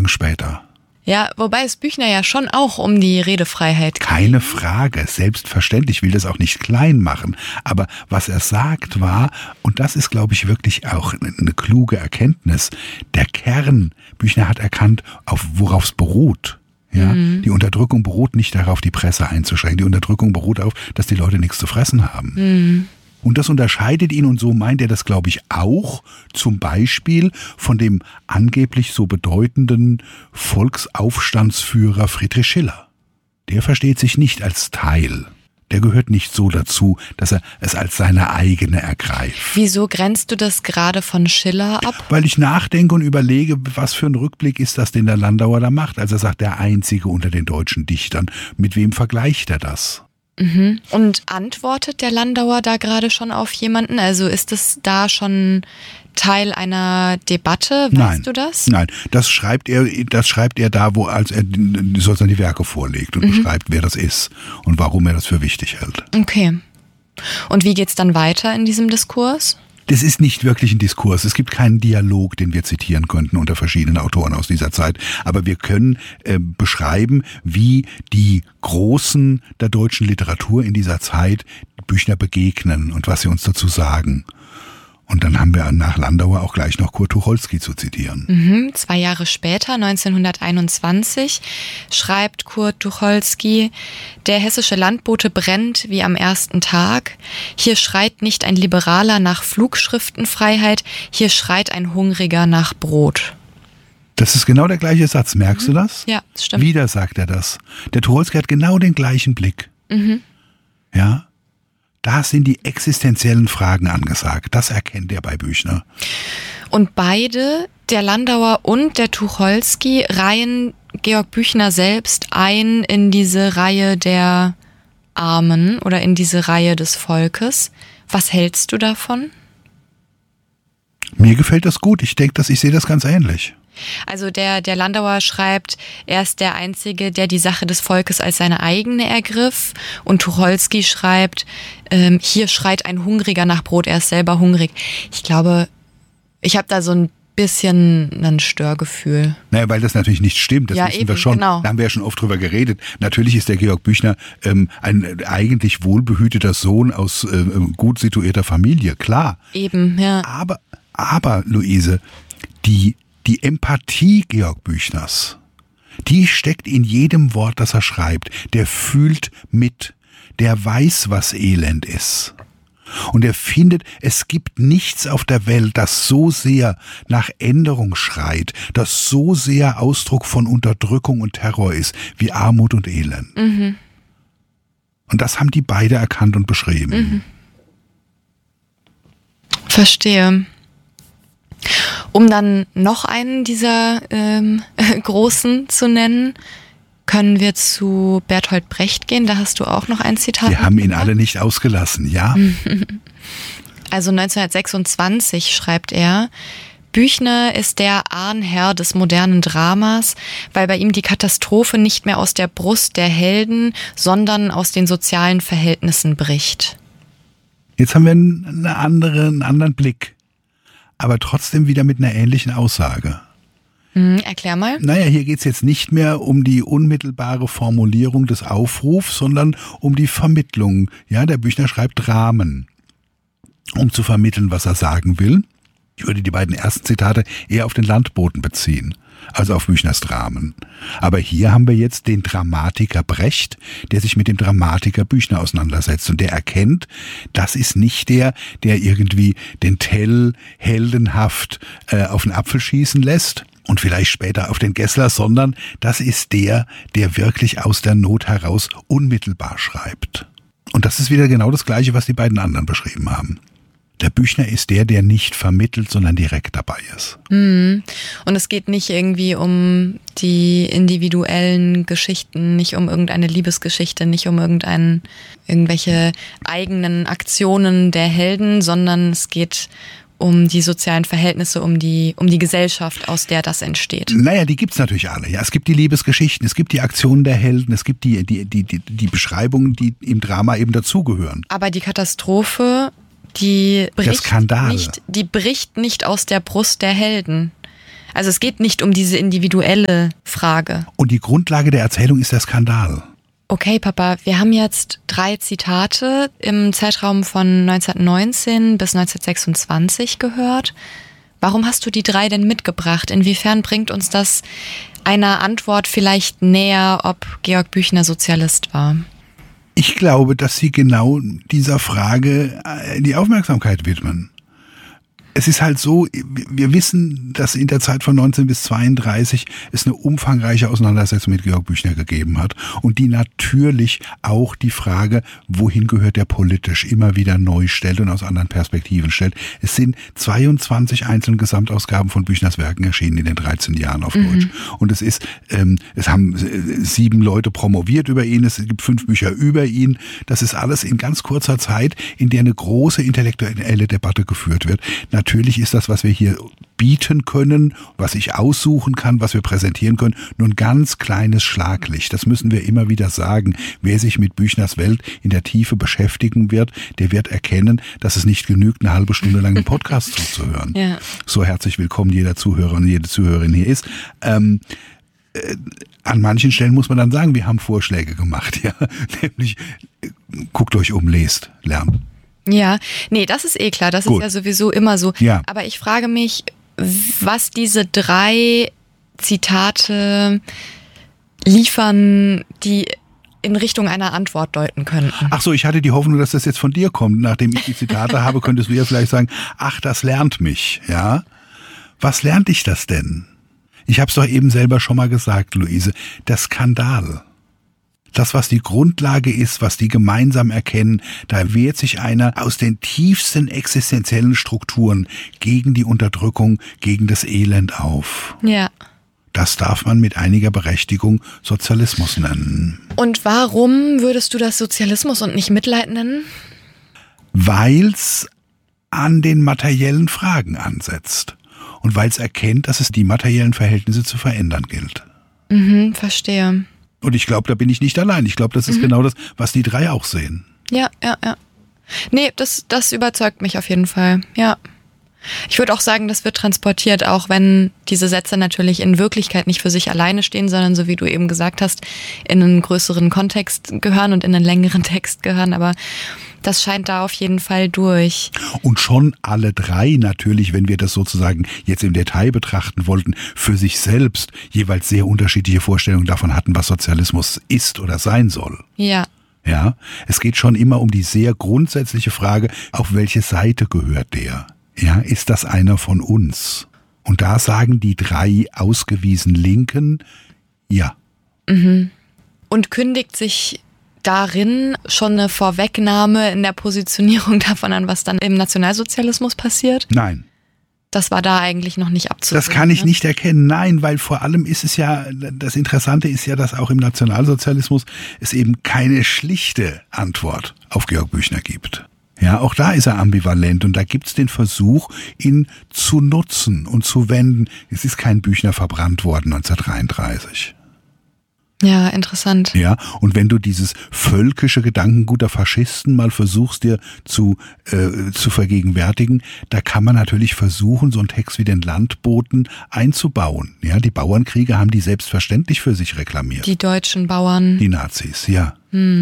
später. Ja, wobei es Büchner ja schon auch um die Redefreiheit geht. Keine Frage, selbstverständlich, ich will das auch nicht klein machen. Aber was er sagt war, und das ist, glaube ich, wirklich auch eine kluge Erkenntnis, der Kern, Büchner hat erkannt, worauf es beruht. Ja, die Unterdrückung beruht nicht darauf, die Presse einzuschränken. Die Unterdrückung beruht darauf, dass die Leute nichts zu fressen haben. Und das unterscheidet ihn, und so meint er das, glaube ich, auch zum Beispiel von dem angeblich so bedeutenden Volksaufstandsführer Friedrich Schiller. Der versteht sich nicht als Teil. Der gehört nicht so dazu, dass er es als seine eigene ergreift. Wieso grenzt du das gerade von Schiller ab? Weil ich nachdenke und überlege, was für ein Rückblick ist das, den der Landauer da macht. Also er sagt, der Einzige unter den deutschen Dichtern. Mit wem vergleicht er das? Und antwortet der Landauer da gerade schon auf jemanden? Also ist es da schon Teil einer Debatte? Weißt du das? Nein, das schreibt er da, als er sozusagen die Werke vorlegt und beschreibt, wer das ist und warum er das für wichtig hält. Okay. Und wie geht's dann weiter in diesem Diskurs? Das ist nicht wirklich ein Diskurs. Es gibt keinen Dialog, den wir zitieren könnten unter verschiedenen Autoren aus dieser Zeit. Aber wir können beschreiben, wie die Großen der deutschen Literatur in dieser Zeit Büchner begegnen und was sie uns dazu sagen. Und dann haben wir nach Landauer auch gleich noch Kurt Tucholsky zu zitieren. 2 Jahre später, 1921, schreibt Kurt Tucholsky: Der hessische Landbote brennt wie am ersten Tag. Hier schreit nicht ein Liberaler nach Flugschriftenfreiheit, hier schreit ein Hungriger nach Brot. Das ist genau der gleiche Satz, merkst du das? Ja, das stimmt. Wieder sagt er das. Der Tucholsky hat genau den gleichen Blick. Ja. Da sind die existenziellen Fragen angesagt. Das erkennt er bei Büchner. Und beide, der Landauer und der Tucholsky, reihen Georg Büchner selbst ein in diese Reihe der Armen oder in diese Reihe des Volkes. Was hältst du davon? Mir gefällt das gut. Ich sehe das ganz ähnlich. Also der Landauer schreibt, er ist der Einzige, der die Sache des Volkes als seine eigene ergriff, und Tucholsky schreibt, hier schreit ein Hungriger nach Brot, er ist selber hungrig. Ich glaube, ich habe da so ein bisschen ein Störgefühl. Naja, weil das natürlich nicht stimmt, das wissen wir schon. Genau. Da haben wir ja schon oft drüber geredet. Natürlich ist der Georg Büchner ein eigentlich wohlbehüteter Sohn aus gut situierter Familie, klar. Eben, ja. Aber Luise, die Empathie Georg Büchners, die steckt in jedem Wort, das er schreibt. Der fühlt mit, der weiß, was Elend ist. Und er findet, es gibt nichts auf der Welt, das so sehr nach Änderung schreit, das so sehr Ausdruck von Unterdrückung und Terror ist, wie Armut und Elend. Und das haben die beide erkannt und beschrieben. Verstehe. Um dann noch einen dieser Großen zu nennen, können wir zu Bertolt Brecht gehen. Da hast du auch noch ein Zitat. Wir haben ihn alle nicht ausgelassen, ja? Also 1926 schreibt er: Büchner ist der Ahnherr des modernen Dramas, weil bei ihm die Katastrophe nicht mehr aus der Brust der Helden, sondern aus den sozialen Verhältnissen bricht. Jetzt haben wir einen anderen Blick, aber trotzdem wieder mit einer ähnlichen Aussage. Erklär mal. Naja, hier geht's jetzt nicht mehr um die unmittelbare Formulierung des Aufrufs, sondern um die Vermittlung. Ja, der Büchner schreibt Dramen, um zu vermitteln, was er sagen will. Ich würde die beiden ersten Zitate eher auf den Landboten beziehen, als auf Büchners Dramen. Aber hier haben wir jetzt den Dramatiker Brecht, der sich mit dem Dramatiker Büchner auseinandersetzt. Und der erkennt, das ist nicht der irgendwie den Tell heldenhaft auf den Apfel schießen lässt und vielleicht später auf den Gessler, sondern das ist der wirklich aus der Not heraus unmittelbar schreibt. Und das ist wieder genau das Gleiche, was die beiden anderen beschrieben haben. Der Büchner ist der nicht vermittelt, sondern direkt dabei ist. Und es geht nicht irgendwie um die individuellen Geschichten, nicht um irgendeine Liebesgeschichte, nicht um irgendwelche eigenen Aktionen der Helden, sondern es geht um die sozialen Verhältnisse, um die Gesellschaft, aus der das entsteht. Naja, die gibt's natürlich alle. Ja, es gibt die Liebesgeschichten, es gibt die Aktionen der Helden, es gibt die Beschreibungen, die im Drama eben dazugehören. Aber die Katastrophe, die bricht nicht aus der Brust der Helden. Also es geht nicht um diese individuelle Frage. Und die Grundlage der Erzählung ist der Skandal. Okay, Papa, wir haben jetzt 3 Zitate im Zeitraum von 1919 bis 1926 gehört. Warum hast du die 3 denn mitgebracht? Inwiefern bringt uns das einer Antwort vielleicht näher, ob Georg Büchner Sozialist war? Ich glaube, dass Sie genau dieser Frage die Aufmerksamkeit widmen. Es ist halt so, wir wissen, dass in der Zeit von 19 bis 32 es eine umfangreiche Auseinandersetzung mit Georg Büchner gegeben hat und die natürlich auch die Frage, wohin gehört der politisch, immer wieder neu stellt und aus anderen Perspektiven stellt. Es sind 22 einzelne Gesamtausgaben von Büchners Werken erschienen in den 13 Jahren auf Deutsch. Und es haben 7 Leute promoviert über ihn, es gibt 5 Bücher über ihn. Das ist alles in ganz kurzer Zeit, in der eine große intellektuelle Debatte geführt wird. Natürlich ist das, was wir hier bieten können, was ich aussuchen kann, was wir präsentieren können, nur ein ganz kleines Schlaglicht. Das müssen wir immer wieder sagen. Wer sich mit Büchners Welt in der Tiefe beschäftigen wird, der wird erkennen, dass es nicht genügt, eine halbe Stunde lang einen Podcast zuzuhören. Ja. So herzlich willkommen jeder Zuhörer und jede Zuhörerin hier ist. An manchen Stellen muss man dann sagen, wir haben Vorschläge gemacht, ja, nämlich guckt euch um, lest, lernt. Ja, nee, das ist eh klar, das Gut. Ist ja sowieso immer so. Ja. Aber ich frage mich, was diese 3 Zitate liefern, die in Richtung einer Antwort deuten könnten. Ach so, ich hatte die Hoffnung, dass das jetzt von dir kommt. Nachdem ich die Zitate habe, könntest du ja vielleicht sagen, ach, das lernt mich, ja? Was lernt dich das denn? Ich habe es doch eben selber schon mal gesagt, Luise, der Skandal. Das, was die Grundlage ist, was die gemeinsam erkennen, da wehrt sich einer aus den tiefsten existenziellen Strukturen gegen die Unterdrückung, gegen das Elend auf. Ja. Das darf man mit einiger Berechtigung Sozialismus nennen. Und warum würdest du das Sozialismus und nicht Mitleid nennen? Weil's an den materiellen Fragen ansetzt. Und weil es erkennt, dass es die materiellen Verhältnisse zu verändern gilt. Verstehe. Und ich glaube, da bin ich nicht allein. Ich glaube, das ist genau das, was die 3 auch sehen. Ja. Nee, das überzeugt mich auf jeden Fall, ja. Ich würde auch sagen, das wird transportiert, auch wenn diese Sätze natürlich in Wirklichkeit nicht für sich alleine stehen, sondern so wie du eben gesagt hast, in einen größeren Kontext gehören und in einen längeren Text gehören, aber das scheint da auf jeden Fall durch. Und schon alle 3 natürlich, wenn wir das sozusagen jetzt im Detail betrachten wollten, für sich selbst jeweils sehr unterschiedliche Vorstellungen davon hatten, was Sozialismus ist oder sein soll. Ja. Ja, es geht schon immer um die sehr grundsätzliche Frage, auf welche Seite gehört der? Ja, ist das einer von uns? Und da sagen die 3 ausgewiesen Linken, ja. Und kündigt sich darin schon eine Vorwegnahme in der Positionierung davon an, was dann im Nationalsozialismus passiert? Nein. Das war da eigentlich noch nicht abzusehen. Das kann ich nicht erkennen. Nein, weil vor allem ist es ja, das Interessante ist ja, dass auch im Nationalsozialismus es eben keine schlichte Antwort auf Georg Büchner gibt. Ja, auch da ist er ambivalent und da gibt's den Versuch, ihn zu nutzen und zu wenden. Es ist kein Büchner verbrannt worden 1933. Ja, interessant. Ja, und wenn du dieses völkische Gedankengut der Faschisten mal versuchst dir zu vergegenwärtigen, da kann man natürlich versuchen, so einen Text wie den Landboten einzubauen. Ja, die Bauernkriege haben die selbstverständlich für sich reklamiert. Die deutschen Bauern. Die Nazis, ja.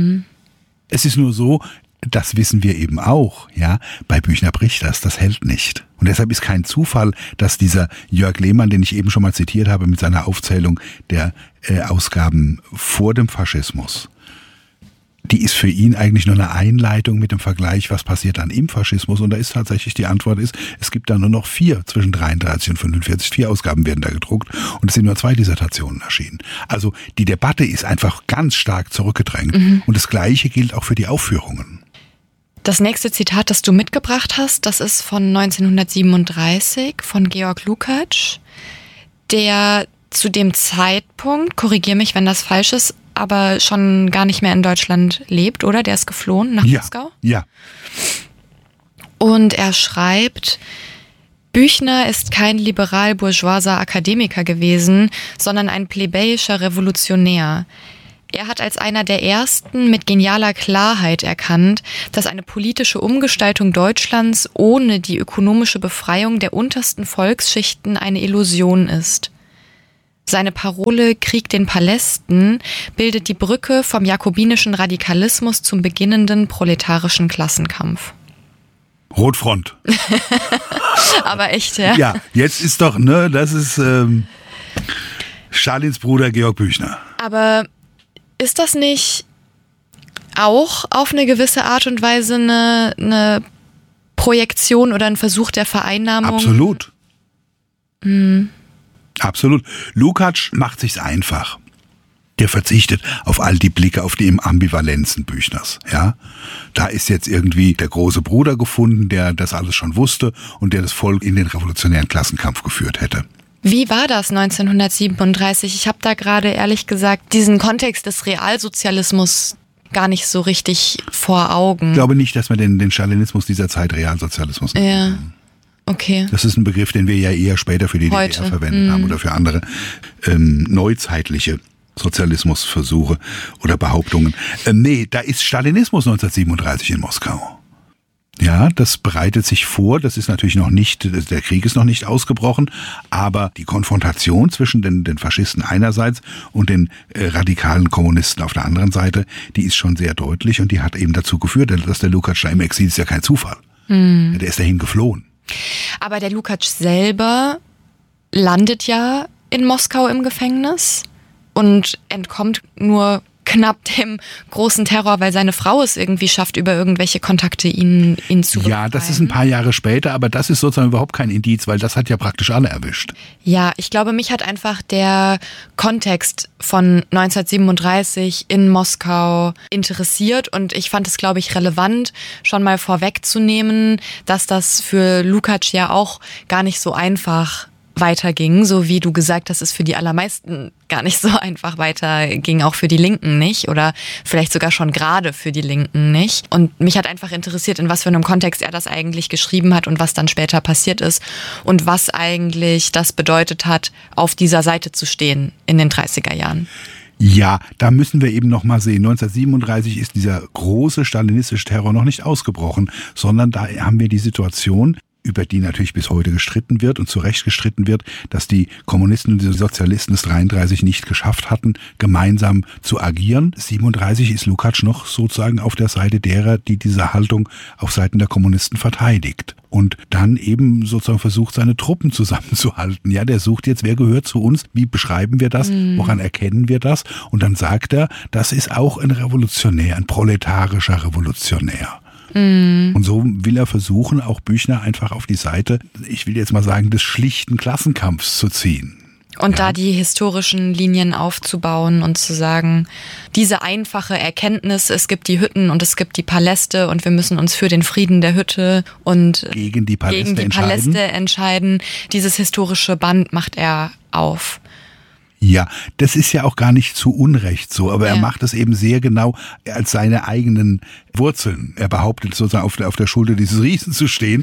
Es ist nur so, das wissen wir eben auch, ja, bei Büchner bricht das hält nicht. Und deshalb ist kein Zufall, dass dieser Jörg Lehmann, den ich eben schon mal zitiert habe mit seiner Aufzählung der Ausgaben vor dem Faschismus, die ist für ihn eigentlich nur eine Einleitung mit dem Vergleich, was passiert dann im Faschismus. Und da ist tatsächlich die Antwort es gibt da nur noch 4 zwischen 33 und 45. 4 Ausgaben werden da gedruckt und es sind nur 2 Dissertationen erschienen. Also die Debatte ist einfach ganz stark zurückgedrängt. Und das Gleiche gilt auch für die Aufführungen. Das nächste Zitat, das du mitgebracht hast, das ist von 1937 von Georg Lukács, der zu dem Zeitpunkt, korrigier mich, wenn das falsch ist, aber schon gar nicht mehr in Deutschland lebt, oder? Der ist geflohen nach Moskau? Ja. Und er schreibt, Büchner ist kein liberal-bourgeoiser Akademiker gewesen, sondern ein plebejischer Revolutionär. Er hat als einer der ersten mit genialer Klarheit erkannt, dass eine politische Umgestaltung Deutschlands ohne die ökonomische Befreiung der untersten Volksschichten eine Illusion ist. Seine Parole Krieg den Palästen bildet die Brücke vom jakobinischen Radikalismus zum beginnenden proletarischen Klassenkampf. Rotfront. Aber echt, ja? Ja, jetzt ist doch, das ist Stalins Bruder Georg Büchner. Aber ist das nicht auch auf eine gewisse Art und Weise eine Projektion oder ein Versuch der Vereinnahmung? Absolut. Absolut. Lukács macht sich's einfach. Der verzichtet auf all die Blicke, auf die Ambivalenzen Büchners. Ja, da ist jetzt irgendwie der große Bruder gefunden, der das alles schon wusste und der das Volk in den revolutionären Klassenkampf geführt hätte. Wie war das 1937? Ich habe da gerade ehrlich gesagt diesen Kontext des Realsozialismus gar nicht so richtig vor Augen. Ich glaube nicht, dass man den Stalinismus dieser Zeit Realsozialismus nennt. Ja, okay. Das ist ein Begriff, den wir ja eher später für die DDR verwendet haben oder für andere neuzeitliche Sozialismusversuche oder Behauptungen. Nee, da ist Stalinismus 1937 in Moskau. Ja, das bereitet sich vor, das ist natürlich noch nicht, der Krieg ist noch nicht ausgebrochen, aber die Konfrontation zwischen den Faschisten einerseits und den radikalen Kommunisten auf der anderen Seite, die ist schon sehr deutlich und die hat eben dazu geführt, dass der Lukács da im Exil ist ja kein Zufall. Der ist dahin geflohen. Aber der Lukács selber landet ja in Moskau im Gefängnis und entkommt nur knapp dem großen Terror, weil seine Frau es irgendwie schafft, über irgendwelche Kontakte ihn zu befreien. Ja, das ist ein paar Jahre später, aber das ist sozusagen überhaupt kein Indiz, weil das hat ja praktisch alle erwischt. Ja, ich glaube, mich hat einfach der Kontext von 1937 in Moskau interessiert und ich fand es, glaube ich, relevant, schon mal vorwegzunehmen, dass das für Lukács ja auch gar nicht so einfach weiterging, so wie du gesagt hast, es für die allermeisten gar nicht so einfach weiterging, auch für die Linken nicht oder vielleicht sogar schon gerade für die Linken nicht. Und mich hat einfach interessiert, in was für einem Kontext er das eigentlich geschrieben hat und was dann später passiert ist und was eigentlich das bedeutet hat, auf dieser Seite zu stehen in den 30er Jahren. Ja, da müssen wir eben noch mal sehen. 1937 ist dieser große stalinistische Terror noch nicht ausgebrochen, sondern da haben wir die Situation, über die natürlich bis heute gestritten wird und zu Recht gestritten wird, dass die Kommunisten und die Sozialisten es 1933 nicht geschafft hatten, gemeinsam zu agieren. 1937 ist Lukács noch sozusagen auf der Seite derer, die diese Haltung auf Seiten der Kommunisten verteidigt. Und dann eben sozusagen versucht, seine Truppen zusammenzuhalten. Ja, der sucht jetzt, wer gehört zu uns, wie beschreiben wir das, woran erkennen wir das? Und dann sagt er, das ist auch ein Revolutionär, ein proletarischer Revolutionär. Und so will er versuchen, auch Büchner einfach auf die Seite, ich will jetzt mal sagen, des schlichten Klassenkampfs zu ziehen. Und da die historischen Linien aufzubauen und zu sagen, diese einfache Erkenntnis, es gibt die Hütten und es gibt die Paläste und wir müssen uns für den Frieden der Hütte und gegen die Paläste entscheiden. Dieses historische Band macht er auf. Ja, das ist ja auch gar nicht zu Unrecht so, aber er macht es eben sehr genau als seine eigenen Wurzeln. Er behauptet sozusagen auf der Schulter dieses Riesen zu stehen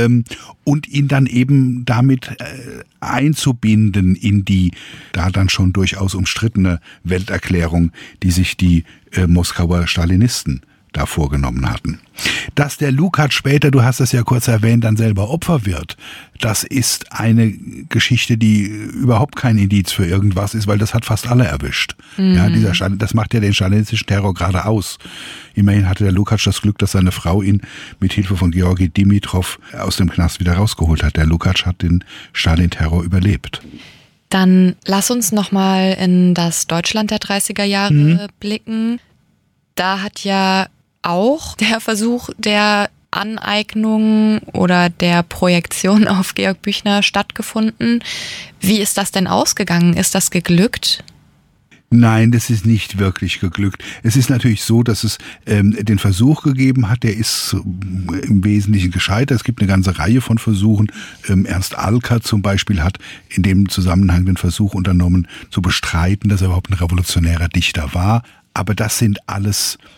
und ihn dann eben damit einzubinden in die da dann schon durchaus umstrittene Welterklärung, die sich die Moskauer Stalinisten da vorgenommen hatten. Dass der Lukács später, du hast das ja kurz erwähnt, dann selber Opfer wird, das ist eine Geschichte, die überhaupt kein Indiz für irgendwas ist, weil das hat fast alle erwischt. Ja, das macht ja den stalinistischen Terror gerade aus. Immerhin hatte der Lukács das Glück, dass seine Frau ihn mit Hilfe von Georgi Dimitrov aus dem Knast wieder rausgeholt hat. Der Lukács hat den Stalin-Terror überlebt. Dann lass uns nochmal in das Deutschland der 30er Jahre blicken. Da hat ja auch der Versuch der Aneignung oder der Projektion auf Georg Büchner stattgefunden. Wie ist das denn ausgegangen? Ist das geglückt? Nein, das ist nicht wirklich geglückt. Es ist natürlich so, dass es den Versuch gegeben hat, der ist im Wesentlichen gescheitert. Es gibt eine ganze Reihe von Versuchen. Ernst Alker zum Beispiel hat in dem Zusammenhang den Versuch unternommen, zu bestreiten, dass er überhaupt ein revolutionärer Dichter war. Aber das sind alles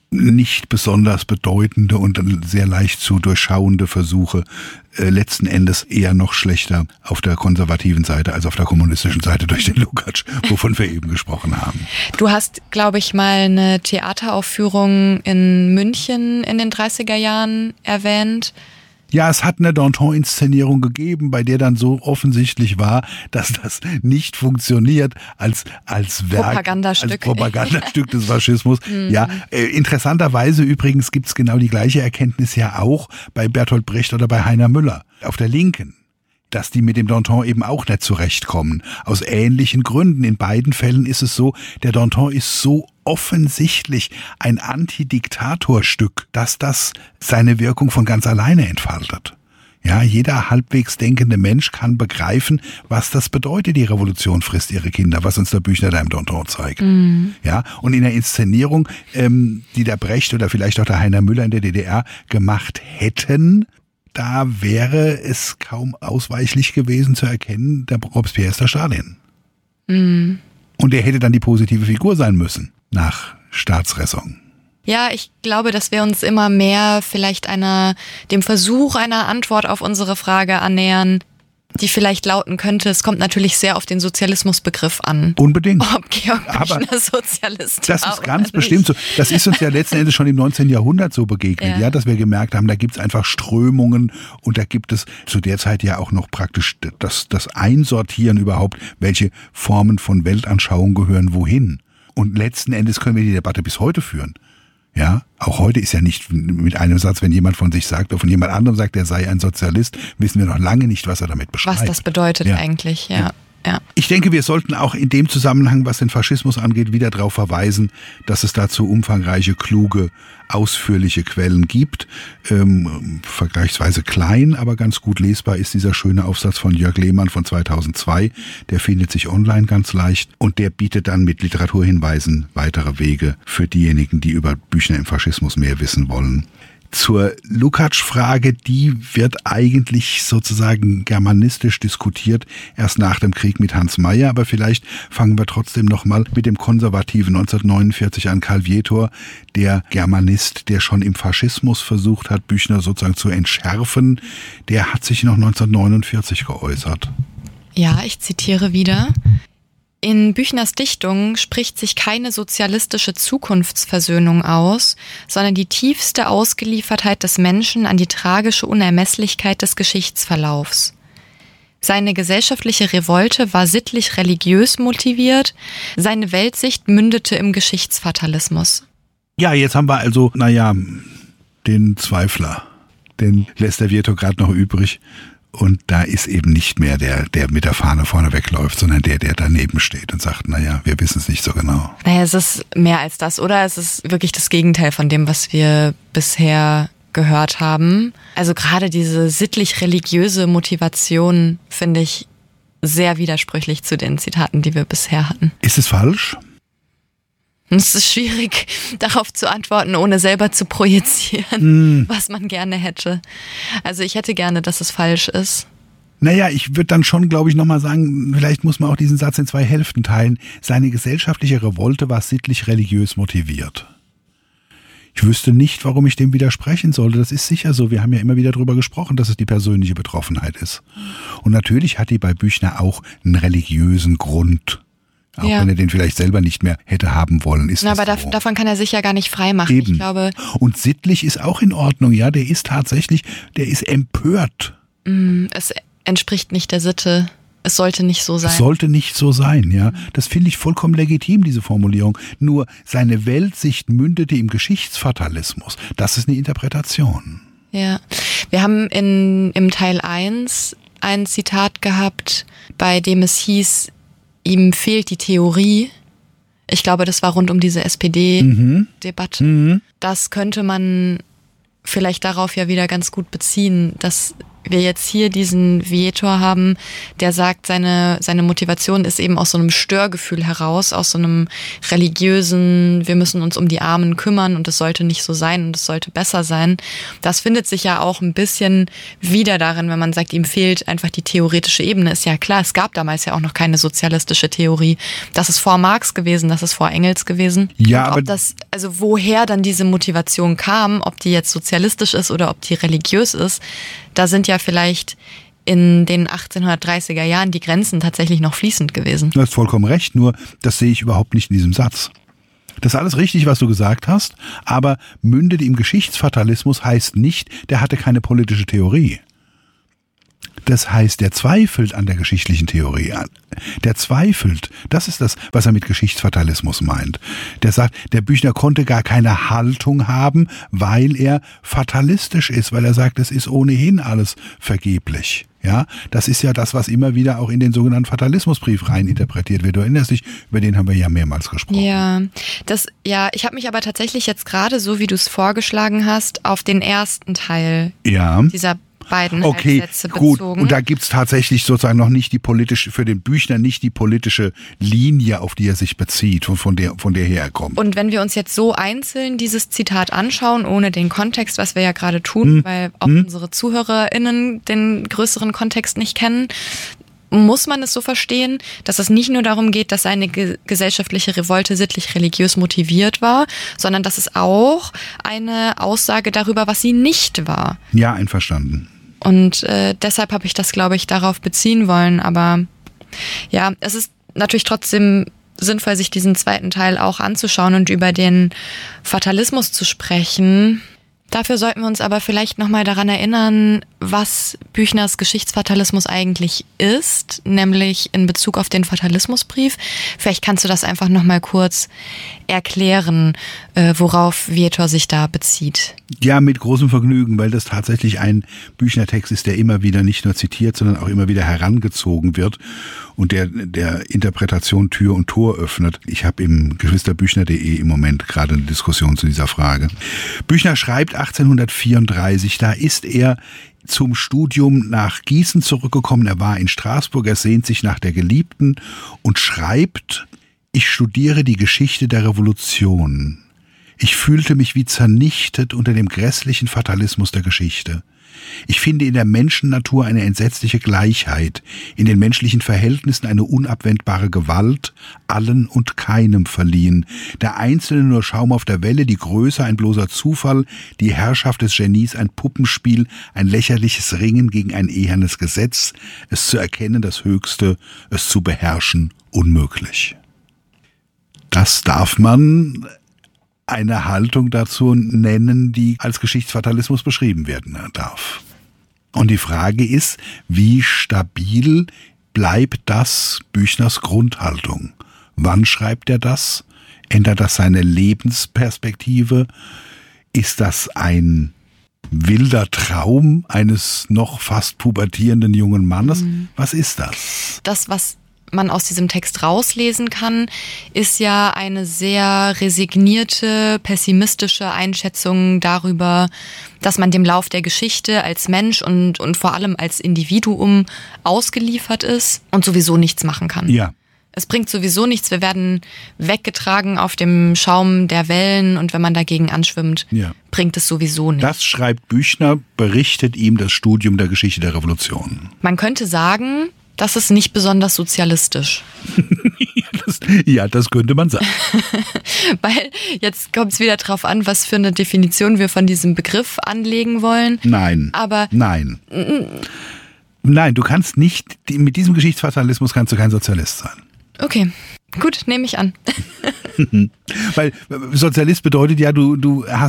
nicht besonders bedeutende und sehr leicht zu durchschauende Versuche, letzten Endes eher noch schlechter auf der konservativen Seite als auf der kommunistischen Seite durch den Lukács, wovon wir eben gesprochen haben. Du hast, glaube ich, mal eine Theateraufführung in München in den 30er Jahren erwähnt. Ja, es hat eine Danton-Inszenierung gegeben, bei der dann so offensichtlich war, dass das nicht funktioniert als Werk, Propagandastück. als Propagandastück des Faschismus. Ja, interessanterweise übrigens gibt's genau die gleiche Erkenntnis ja auch bei Bertolt Brecht oder bei Heiner Müller auf der Linken, dass die mit dem Danton eben auch nicht zurechtkommen. Aus ähnlichen Gründen. In beiden Fällen ist es so, der Danton ist so offensichtlich ein Antidiktatorstück, dass das seine Wirkung von ganz alleine entfaltet. Ja, jeder halbwegs denkende Mensch kann begreifen, was das bedeutet, die Revolution frisst ihre Kinder, was uns der Büchner da im Danton zeigt. Ja, und in der Inszenierung, die der Brecht oder vielleicht auch der Heiner Müller in der DDR gemacht hätten, da wäre es kaum ausweichlich gewesen zu erkennen, der Robespierre ist der Stalin. Und der hätte dann die positive Figur sein müssen, nach Staatsräson. Ja, ich glaube, dass wir uns immer mehr vielleicht dem Versuch einer Antwort auf unsere Frage annähern, die vielleicht lauten könnte, es kommt natürlich sehr auf den Sozialismusbegriff an. Unbedingt. Ob Georg Büchner Sozialist das war ist ganz oder bestimmt nicht. so. Das ist uns ja letzten Endes schon im 19. Jahrhundert so begegnet, ja, dass wir gemerkt haben, da gibt es einfach Strömungen und da gibt es zu der Zeit ja auch noch praktisch das Einsortieren überhaupt, welche Formen von Weltanschauung gehören wohin. Und letzten Endes können wir die Debatte bis heute führen. Ja, auch heute ist ja nicht mit einem Satz, wenn jemand von sich sagt oder von jemand anderem sagt, er sei ein Sozialist, wissen wir noch lange nicht, was er damit beschreibt. Was das bedeutet eigentlich, ja. Ich denke, wir sollten auch in dem Zusammenhang, was den Faschismus angeht, wieder darauf verweisen, dass es dazu umfangreiche, kluge, ausführliche Quellen gibt. Vergleichsweise klein, aber ganz gut lesbar ist dieser schöne Aufsatz von Jörg Lehmann von 2002. Der findet sich online ganz leicht und der bietet dann mit Literaturhinweisen weitere Wege für diejenigen, die über Büchner im Faschismus mehr wissen wollen. Zur Lukács-Frage, die wird eigentlich sozusagen germanistisch diskutiert, erst nach dem Krieg mit Hans Mayer, aber vielleicht fangen wir trotzdem nochmal mit dem Konservativen 1949 an. Karl Vietor, der Germanist, der schon im Faschismus versucht hat, Büchner sozusagen zu entschärfen, der hat sich noch 1949 geäußert. Ja, ich zitiere wieder. In Büchners Dichtung spricht sich keine sozialistische Zukunftsversöhnung aus, sondern die tiefste Ausgeliefertheit des Menschen an die tragische Unermesslichkeit des Geschichtsverlaufs. Seine gesellschaftliche Revolte war sittlich-religiös motiviert, seine Weltsicht mündete im Geschichtsfatalismus. Ja, jetzt haben wir also, den Zweifler. Den lässt der Vietor gerade noch übrig. Und da ist eben nicht mehr der mit der Fahne vorne wegläuft, sondern der daneben steht und sagt, wir wissen es nicht so genau. Es ist mehr als das, oder? Es ist wirklich das Gegenteil von dem, was wir bisher gehört haben. Also gerade diese sittlich-religiöse Motivation finde ich sehr widersprüchlich zu den Zitaten, die wir bisher hatten. Ist es falsch? Es ist schwierig, darauf zu antworten, ohne selber zu projizieren, was man gerne hätte. Also ich hätte gerne, dass es falsch ist. Ich würde dann schon, glaube ich, nochmal sagen, vielleicht muss man auch diesen Satz in zwei Hälften teilen. Seine gesellschaftliche Revolte war sittlich-religiös motiviert. Ich wüsste nicht, warum ich dem widersprechen sollte. Das ist sicher so. Wir haben ja immer wieder darüber gesprochen, dass es die persönliche Betroffenheit ist. Und natürlich hat die bei Büchner auch einen religiösen Grund. Auch wenn er den vielleicht selber nicht mehr hätte haben wollen. Aber davon kann er sich ja gar nicht frei machen. Eben. Ich glaube, und sittlich ist auch in Ordnung. Ja, der ist empört. Es entspricht nicht der Sitte. Es sollte nicht so sein. Es sollte nicht so sein, ja. Das finde ich vollkommen legitim, diese Formulierung. Nur seine Weltsicht mündete im Geschichtsfatalismus. Das ist eine Interpretation. Ja. Wir haben im Teil 1 ein Zitat gehabt, bei dem es hieß, ihm fehlt die Theorie. Ich glaube, das war rund um diese SPD-Debatte. Das könnte man vielleicht darauf ja wieder ganz gut beziehen, dass wir jetzt hier diesen Vietor haben, der sagt, seine Motivation ist eben aus so einem Störgefühl heraus, aus so einem religiösen, wir müssen uns um die Armen kümmern und es sollte nicht so sein und es sollte besser sein. Das findet sich ja auch ein bisschen wieder darin, wenn man sagt, ihm fehlt einfach die theoretische Ebene. Ist ja klar, es gab damals ja auch noch keine sozialistische Theorie. Das ist vor Marx gewesen, das ist vor Engels gewesen. Ja, aber also woher dann diese Motivation kam, ob die jetzt sozialistisch ist oder ob die religiös ist, da sind ja vielleicht in den 1830er Jahren die Grenzen tatsächlich noch fließend gewesen. Du hast vollkommen recht, nur das sehe ich überhaupt nicht in diesem Satz. Das ist alles richtig, was du gesagt hast, aber mündet im Geschichtsfatalismus heißt nicht, der hatte keine politische Theorie. Das heißt, der zweifelt an der geschichtlichen Theorie an. Der zweifelt, das ist das, was er mit Geschichtsfatalismus meint. Der sagt, der Büchner konnte gar keine Haltung haben, weil er fatalistisch ist, weil er sagt, es ist ohnehin alles vergeblich. Ja, das ist ja das, was immer wieder auch in den sogenannten Fatalismusbrief reininterpretiert wird. Du erinnerst dich, über den haben wir ja mehrmals gesprochen. Ja, ich habe mich aber tatsächlich jetzt gerade, so wie du es vorgeschlagen hast, auf den ersten Teil dieser beiden Sätze bezogen. Gut. Und da gibt's tatsächlich sozusagen noch nicht die politische, für den Büchner nicht die politische Linie, auf die er sich bezieht und von der her er kommt. Und wenn wir uns jetzt so einzeln dieses Zitat anschauen, ohne den Kontext, was wir ja gerade tun, weil auch unsere ZuhörerInnen den größeren Kontext nicht kennen, muss man es so verstehen, dass es nicht nur darum geht, dass seine gesellschaftliche Revolte sittlich-religiös motiviert war, sondern dass es auch eine Aussage darüber, was sie nicht war. Ja, einverstanden. Und deshalb habe ich das, glaube ich, darauf beziehen wollen. Aber ja, es ist natürlich trotzdem sinnvoll, sich diesen zweiten Teil auch anzuschauen und über den Fatalismus zu sprechen. Dafür sollten wir uns aber vielleicht nochmal daran erinnern, was Büchners Geschichtsfatalismus eigentlich ist, nämlich in Bezug auf den Fatalismusbrief. Vielleicht kannst du das einfach nochmal kurz erklären, worauf Vietor sich da bezieht. Ja, mit großem Vergnügen, weil das tatsächlich ein Büchner-Text ist, der immer wieder nicht nur zitiert, sondern auch immer wieder herangezogen wird und der Interpretation Tür und Tor öffnet. Ich habe im geschwisterbüchner.de im Moment gerade eine Diskussion zu dieser Frage. Büchner schreibt 1834, da ist er zum Studium nach Gießen zurückgekommen. Er war in Straßburg, er sehnt sich nach der Geliebten und schreibt: Ich studiere die Geschichte der Revolution. Ich fühlte mich wie zernichtet unter dem grässlichen Fatalismus der Geschichte. Ich finde in der Menschennatur eine entsetzliche Gleichheit, in den menschlichen Verhältnissen eine unabwendbare Gewalt, allen und keinem verliehen, der Einzelne nur Schaum auf der Welle, die Größe ein bloßer Zufall, die Herrschaft des Genies ein Puppenspiel, ein lächerliches Ringen gegen ein ehernes Gesetz, es zu erkennen das Höchste, es zu beherrschen unmöglich. Das darf man eine Haltung dazu nennen, die als Geschichtsfatalismus beschrieben werden darf. Und die Frage ist, wie stabil bleibt das Büchners Grundhaltung? Wann schreibt er das? Ändert das seine Lebensperspektive? Ist das ein wilder Traum eines noch fast pubertierenden jungen Mannes? Was ist das? Das, was man aus diesem Text rauslesen kann, ist ja eine sehr resignierte, pessimistische Einschätzung darüber, dass man dem Lauf der Geschichte als Mensch und vor allem als Individuum ausgeliefert ist und sowieso nichts machen kann. Ja. Es bringt sowieso nichts, wir werden weggetragen auf dem Schaum der Wellen und wenn man dagegen anschwimmt, bringt es sowieso nichts. Das schreibt Büchner, berichtet ihm das Studium der Geschichte der Revolution. Man könnte sagen, das ist nicht besonders sozialistisch. Das könnte man sagen. Weil jetzt kommt es wieder drauf an, was für eine Definition wir von diesem Begriff anlegen wollen. Nein. Nein, du kannst nicht, mit diesem Geschichtsfatalismus kannst du kein Sozialist sein. Okay, gut, nehme ich an. Weil Sozialist bedeutet ja, du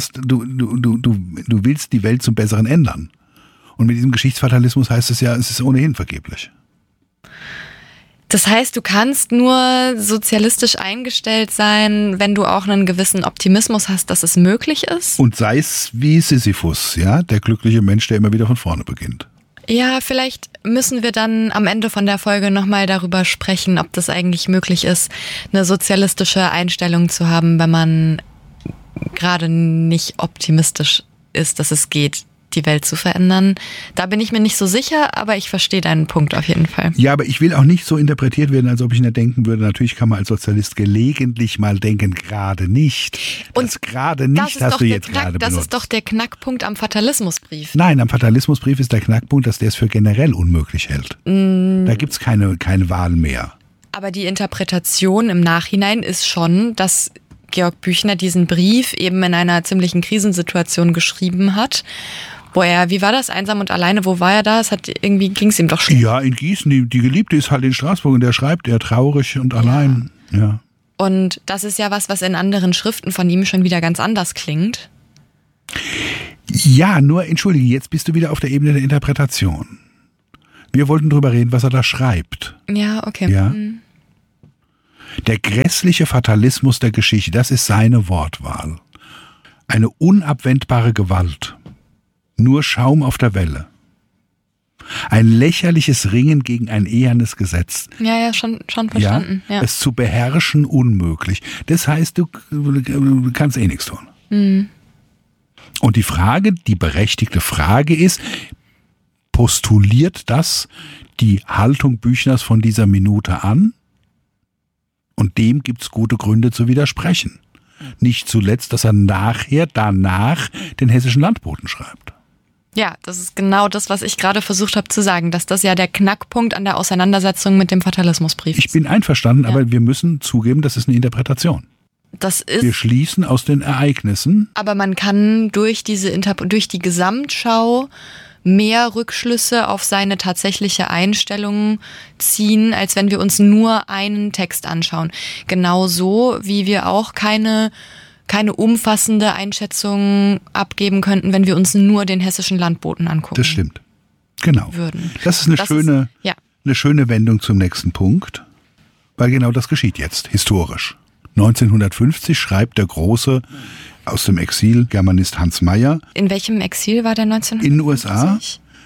willst die Welt zum Besseren ändern. Und mit diesem Geschichtsfatalismus heißt es ja, es ist ohnehin vergeblich. Das heißt, du kannst nur sozialistisch eingestellt sein, wenn du auch einen gewissen Optimismus hast, dass es möglich ist. Und sei es wie Sisyphus, ja, der glückliche Mensch, der immer wieder von vorne beginnt. Ja, vielleicht müssen wir dann am Ende von der Folge nochmal darüber sprechen, ob das eigentlich möglich ist, eine sozialistische Einstellung zu haben, wenn man gerade nicht optimistisch ist, dass es geht. die Welt zu verändern. Da bin ich mir nicht so sicher, aber ich verstehe deinen Punkt auf jeden Fall. Ja, aber ich will auch nicht so interpretiert werden, als ob ich nicht denken würde. Natürlich kann man als Sozialist gelegentlich mal denken, gerade nicht. Und gerade nicht hast du jetzt gerade benutzt. Das ist doch der Knackpunkt am Fatalismusbrief. Nein, am Fatalismusbrief ist der Knackpunkt, dass der es für generell unmöglich hält. Da gibt's keine Wahl mehr. Aber die Interpretation im Nachhinein ist schon, dass Georg Büchner diesen Brief eben in einer ziemlichen Krisensituation geschrieben hat, wo er, wie war das, einsam und alleine, wo war er da? Irgendwie ging es ihm doch schlecht. Ja, in Gießen, die Geliebte ist halt in Straßburg und der schreibt, er traurig und allein. Ja. Und das ist ja was in anderen Schriften von ihm schon wieder ganz anders klingt. Ja, nur, entschuldige, jetzt bist du wieder auf der Ebene der Interpretation. Wir wollten drüber reden, was er da schreibt. Ja, okay. Ja? Der grässliche Fatalismus der Geschichte, das ist seine Wortwahl. Eine unabwendbare Gewalt. Nur Schaum auf der Welle. Ein lächerliches Ringen gegen ein ehernes Gesetz. Ja, schon verstanden. Ja. Es zu beherrschen unmöglich. Das heißt, du kannst eh nichts tun. Mhm. Und die berechtigte Frage ist, postuliert das die Haltung Büchners von dieser Minute an? Und dem gibt's gute Gründe zu widersprechen. Nicht zuletzt, dass er danach den hessischen Landboten schreibt. Ja, das ist genau das, was ich gerade versucht habe zu sagen, dass das ja der Knackpunkt an der Auseinandersetzung mit dem Fatalismusbrief ist. Ich bin einverstanden, aber wir müssen zugeben, das ist eine Interpretation. Wir schließen aus den Ereignissen. Aber man kann durch die Gesamtschau mehr Rückschlüsse auf seine tatsächliche Einstellung ziehen, als wenn wir uns nur einen Text anschauen. Genauso wie wir auch keine umfassende Einschätzung abgeben könnten, wenn wir uns nur den hessischen Landboten angucken. Das stimmt. Genau. Das ist eine schöne Wendung zum nächsten Punkt, weil genau das geschieht jetzt, historisch. 1950 schreibt der große aus dem Exil Germanist Hans Mayer. In welchem Exil war der 1950? In den USA.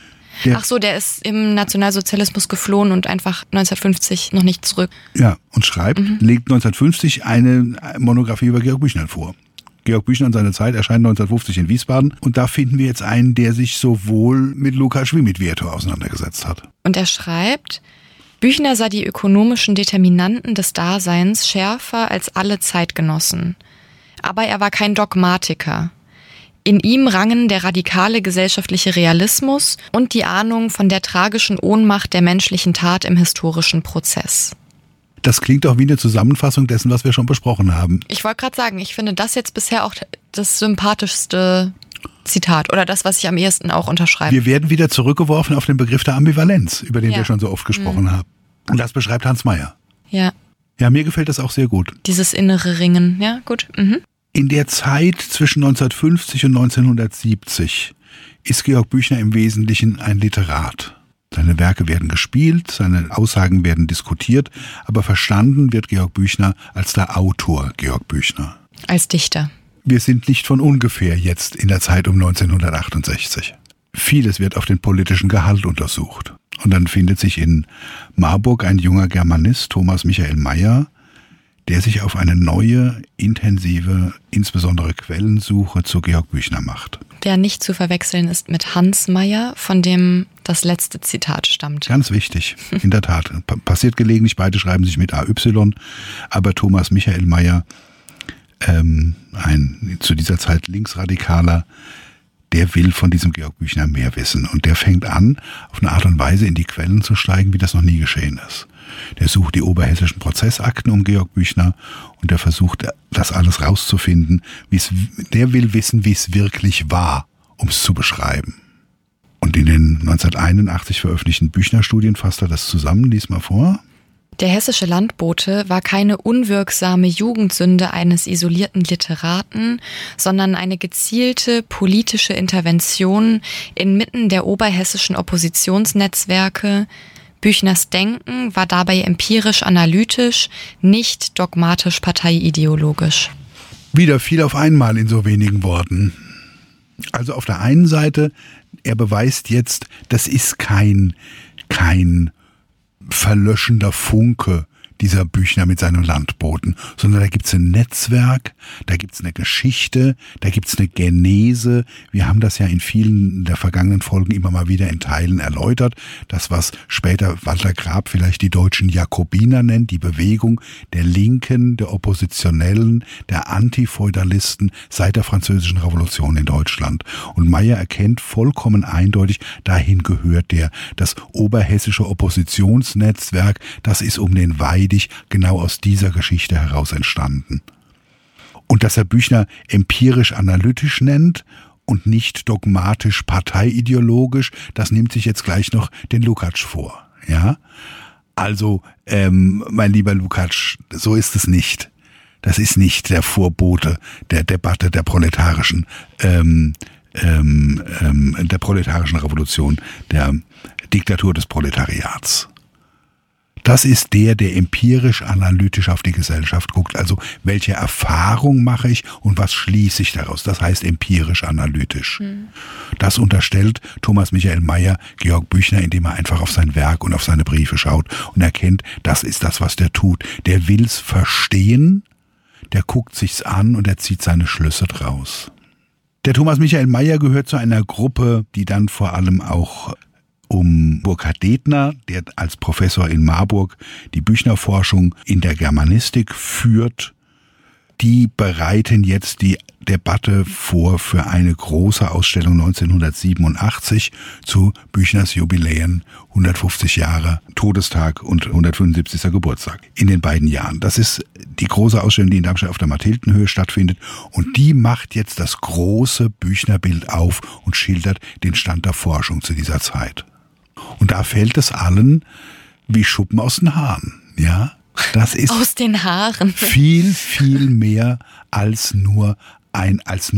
Der ist im Nationalsozialismus geflohen und einfach 1950 noch nicht zurück. Ja, und legt 1950 eine Monographie über Georg Büchner vor. Georg Büchner und seine Zeit erscheint 1950 in Wiesbaden. Und da finden wir jetzt einen, der sich sowohl mit Lukács wie mit Virchow auseinandergesetzt hat. Und er schreibt: Büchner sah die ökonomischen Determinanten des Daseins schärfer als alle Zeitgenossen. Aber er war kein Dogmatiker. In ihm rangen der radikale gesellschaftliche Realismus und die Ahnung von der tragischen Ohnmacht der menschlichen Tat im historischen Prozess. Das klingt auch wie eine Zusammenfassung dessen, was wir schon besprochen haben. Ich wollte gerade sagen, ich finde das jetzt bisher auch das sympathischste Zitat oder das, was ich am ehesten auch unterschreibe. Wir werden wieder zurückgeworfen auf den Begriff der Ambivalenz, über den wir schon so oft gesprochen haben. Und das beschreibt Hans Mayer. Ja. Ja, mir gefällt das auch sehr gut. Dieses innere Ringen, ja, gut. Mhm. In der Zeit zwischen 1950 und 1970 ist Georg Büchner im Wesentlichen ein Literat. Seine Werke werden gespielt, seine Aussagen werden diskutiert, aber verstanden wird Georg Büchner als der Autor Georg Büchner. Als Dichter. Wir sind nicht von ungefähr jetzt in der Zeit um 1968. Vieles wird auf den politischen Gehalt untersucht. Und dann findet sich in Marburg ein junger Germanist, Thomas Michael Mayer, der sich auf eine neue, intensive, insbesondere Quellensuche zu Georg Büchner macht. Der nicht zu verwechseln ist mit Hans Mayer, von dem das letzte Zitat stammt. Ganz wichtig, in der Tat. Passiert gelegentlich, beide schreiben sich mit AY, aber Thomas Michael Mayer, ein zu dieser Zeit Linksradikaler, der will von diesem Georg Büchner mehr wissen. Und der fängt an, auf eine Art und Weise in die Quellen zu steigen, wie das noch nie geschehen ist. Der sucht die oberhessischen Prozessakten um Georg Büchner und der versucht, das alles rauszufinden. Der will wissen, wie es wirklich war, um es zu beschreiben. Und in den 1981 veröffentlichten Büchner-Studien fasst er das zusammen. Lies mal vor. Der hessische Landbote war keine unwirksame Jugendsünde eines isolierten Literaten, sondern eine gezielte politische Intervention inmitten der oberhessischen Oppositionsnetzwerke. Büchners Denken war dabei empirisch-analytisch, nicht dogmatisch parteiideologisch. Wieder viel auf einmal in so wenigen Worten. Also auf der einen Seite, er beweist jetzt, das ist kein verlöschender Funke, dieser Büchner mit seinem Landboten, sondern da gibt es ein Netzwerk, da gibt's eine Geschichte, da gibt's eine Genese. Wir haben das ja in vielen der vergangenen Folgen immer mal wieder in Teilen erläutert. Das, was später Walter Grab vielleicht die deutschen Jakobiner nennt, die Bewegung der Linken, der Oppositionellen, der Antifeudalisten seit der Französischen Revolution in Deutschland. Und Meyer erkennt vollkommen eindeutig, dahin gehört das oberhessische Oppositionsnetzwerk, das ist um den Weidig genau aus dieser Geschichte heraus entstanden. Und dass er Büchner empirisch-analytisch nennt und nicht dogmatisch parteiideologisch, das nimmt sich jetzt gleich noch den Lukács vor. Ja? Also, mein lieber Lukács, so ist es nicht. Das ist nicht der Vorbote der Debatte der proletarischen Revolution, der Diktatur des Proletariats. Das ist der empirisch-analytisch auf die Gesellschaft guckt. Also, welche Erfahrung mache ich und was schließe ich daraus? Das heißt empirisch-analytisch. Das unterstellt Thomas Michael Meyer Georg Büchner, indem er einfach auf sein Werk und auf seine Briefe schaut und erkennt, das ist das, was der tut. Der will's verstehen, der guckt sich's an und er zieht seine Schlüsse draus. Der Thomas Michael Meyer gehört zu einer Gruppe, die dann vor allem auch um Burkhard Detner, der als Professor in Marburg die Büchner-Forschung in der Germanistik führt. Die bereiten jetzt die Debatte vor für eine große Ausstellung 1987 zu Büchners Jubiläen, 150 Jahre Todestag und 175. Geburtstag in den beiden Jahren. Das ist die große Ausstellung, die in Darmstadt auf der Mathildenhöhe stattfindet, und die macht jetzt das große Büchner-Bild auf und schildert den Stand der Forschung zu dieser Zeit. Und da fällt es allen wie Schuppen aus den Haaren, ja? Das ist aus den Haaren. Viel, viel mehr als nur ein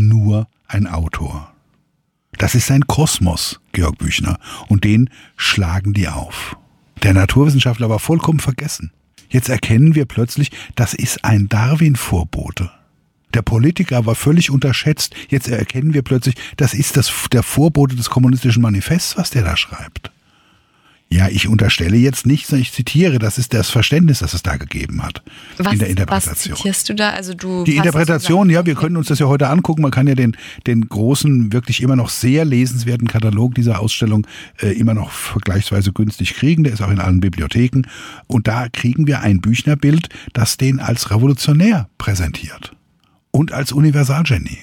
Autor. Das ist ein Kosmos, Georg Büchner, und den schlagen die auf. Der Naturwissenschaftler war vollkommen vergessen. Jetzt erkennen wir plötzlich, das ist ein Darwin-Vorbote. Der Politiker war völlig unterschätzt. Jetzt erkennen wir plötzlich, das ist der Vorbote des kommunistischen Manifests, was der da schreibt. Ja, ich unterstelle jetzt nichts, sondern ich zitiere, das ist das Verständnis, das es da gegeben hat in der Interpretation. Was zitierst du da? Also die Interpretation, ja, wir können uns das ja heute angucken. Man kann ja den großen, wirklich immer noch sehr lesenswerten Katalog dieser Ausstellung immer noch vergleichsweise günstig kriegen. Der ist auch in allen Bibliotheken. Und da kriegen wir ein Büchner-Bild, das den als revolutionär präsentiert und als Universalgenie.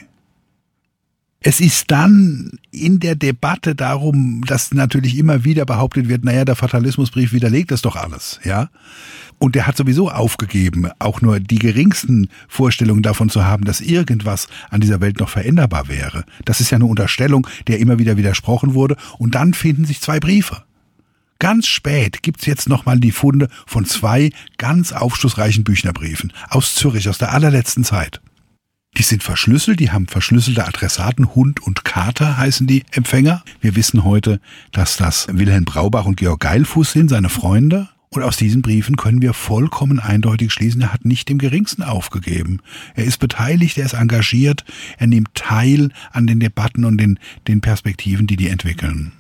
Es ist dann in der Debatte darum, dass natürlich immer wieder behauptet wird, naja, der Fatalismusbrief widerlegt das doch alles, ja. Und der hat sowieso aufgegeben, auch nur die geringsten Vorstellungen davon zu haben, dass irgendwas an dieser Welt noch veränderbar wäre. Das ist ja eine Unterstellung, der immer wieder widersprochen wurde. Und dann finden sich zwei Briefe. Ganz spät gibt's jetzt nochmal die Funde von zwei ganz aufschlussreichen Büchnerbriefen aus Zürich, aus der allerletzten Zeit. Die sind verschlüsselt, die haben verschlüsselte Adressaten, Hund und Kater heißen die Empfänger. Wir wissen heute, dass das Wilhelm Braubach und Georg Geilfuß sind, seine Freunde. Und aus diesen Briefen können wir vollkommen eindeutig schließen, er hat nicht im Geringsten aufgegeben. Er ist beteiligt, er ist engagiert, er nimmt teil an den Debatten und den Perspektiven, die entwickeln.